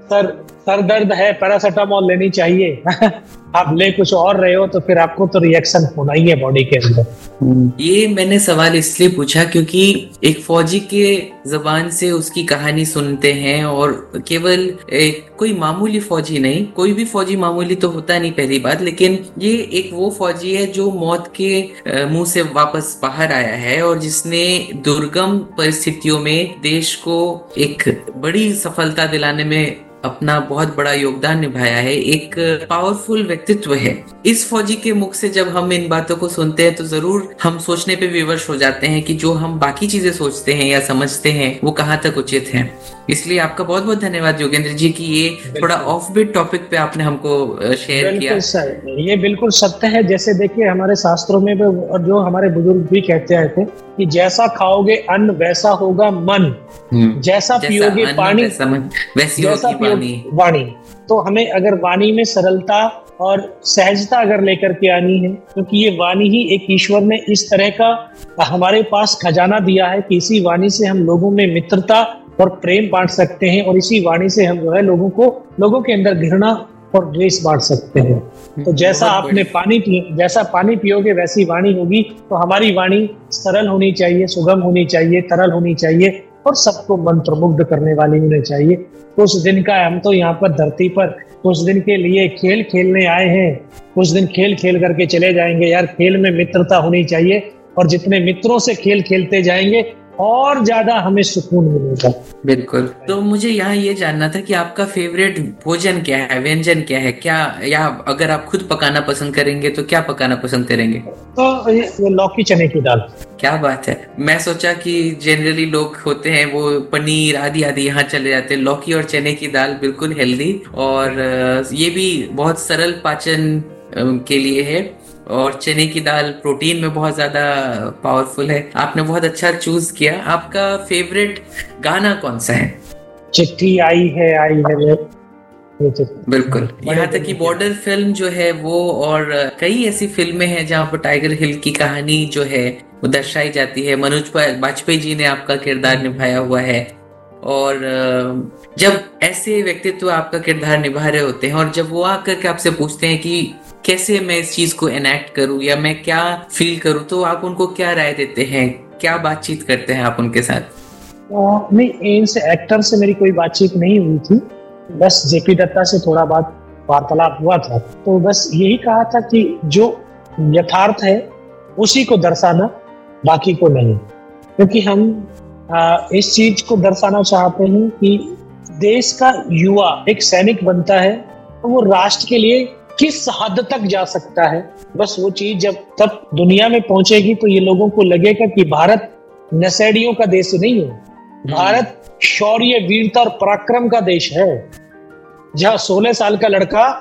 सर दर्द है, पैरासीटामोल लेनी चाहिए आप ले कुछ और रहे हो तो फिर आपको तो रिएक्शन होना ही है बॉडी के अंदर। ये मैंने सवाल इसलिए पूछा क्योंकि एक फौजी के जबान से उसकी कहानी सुनते हैं, और केवल कोई मामूली फौजी नहीं, कोई भी फौजी मामूली तो होता नहीं पहली बात, लेकिन ये एक वो फौजी है जो मौत के मुंह से वापस बाहर आया है और जिसने दुर्गम परिस्थितियों में देश को एक बड़ी सफलता दिलाने में अपना बहुत बड़ा योगदान निभाया है। एक पावरफुल व्यक्तित्व है। इस फौजी के मुख से जब हम इन बातों को सुनते हैं तो जरूर हम सोचने पे विवश हो जाते हैं कि जो हम बाकी चीजें सोचते हैं या समझते हैं वो कहाँ तक उचित है। इसलिए आपका बहुत बहुत धन्यवाद योगेंद्र जी कि ये थोड़ा ऑफ बीट टॉपिक पे आपने हमको शेयर किया। सर ये बिल्कुल सत्य है। जैसे देखिए हमारे शास्त्रों में और जो हमारे बुजुर्ग भी कहते आए थे कि जैसा खाओगे अन्न वैसा होगा मन, जैसा पियोगे पानी वैसी होगी वाणी। तो हमें अगर वाणी में सरलता और सहजता अगर लेकर के आनी है, क्योंकि ये वाणी ही एक ईश्वर ने इस तरह का हमारे पास खजाना दिया है कि इसी वाणी से हम लोगों में मित्रता और प्रेम बांट सकते हैं, और इसी वाणी से हम जो है लोगों के अंदर घृणा और द्वेष बांट सकते हैं। तो जैसा आपने जैसा पानी पियोगे वैसी वाणी होगी। तो हमारी वाणी सरल होनी चाहिए, सुगम होनी चाहिए, तरल होनी चाहिए और सबको मंत्रमुग्ध करने वाली होनी चाहिए। कुछ दिन का हम तो यहाँ पर धरती पर कुछ दिन के लिए खेल खेलने आए हैं, कुछ दिन खेल खेल करके चले जाएंगे। यार खेल में मित्रता होनी चाहिए, और जितने मित्रों से खेल खेलते जाएंगे और ज्यादा हमें सुकून मिलेगा। बिल्कुल। तो मुझे यहाँ ये जानना था कि आपका फेवरेट भोजन क्या है, व्यंजन क्या है, क्या, या अगर आप खुद पकाना पसंद करेंगे तो क्या पकाना पसंद करेंगे? तो ये लौकी चने की दाल। क्या बात है। मैं सोचा कि जनरली लोग होते हैं वो पनीर आदि आदि यहाँ चले जाते हैं। लौकी और चने की दाल बिल्कुल हेल्दी, और ये भी बहुत सरल पाचन के लिए है, और चने की दाल प्रोटीन में बहुत ज्यादा पावरफुल है। आपने बहुत अच्छा चूज किया। आपका फेवरेट गाना कौन सा है? चिट्ठी आई है बिल्कुल। यहाँ तक कि बॉर्डर फिल्म जो है वो, और कई ऐसी फिल्में हैं जहाँ पर टाइगर हिल की कहानी जो है वो दर्शाई जाती है। मनोज बाजपेयी जी ने आपका किरदार निभाया हुआ है, और जब ऐसे व्यक्तित्व आपका किरदार निभा रहे होते हैं और जब वो आकर के आपसे पूछते हैं कि कैसे मैं इस चीज को एनैक्ट करूं या मैं क्या फील करूं, तो आप उनको क्या राय देते हैं, क्या बातचीत करते हैं आप उनके साथ? नहीं, इनसे एक्टर से मेरी कोई बातचीत नहीं हुई थी, बस जेपी दत्ता से थोड़ा बात वार्तालाप हुआ था। तो बस यही कहा था कि जो यथार्थ है उसी को दर्शाना, बाकी को नहीं। क्योंकि हम इस चीज को दर्शाना चाहते हैं कि देश का युवा एक सैनिक बनता है तो वो राष्ट्र के लिए किस हद तक जा सकता है। बस वो चीज जब तक दुनिया में पहुंचेगी तो ये लोगों को लगेगा कि भारत नशेड़ियों का देश नहीं है, भारत शौर्य, वीरता और पराक्रम का देश है, जहां 16 साल का लड़का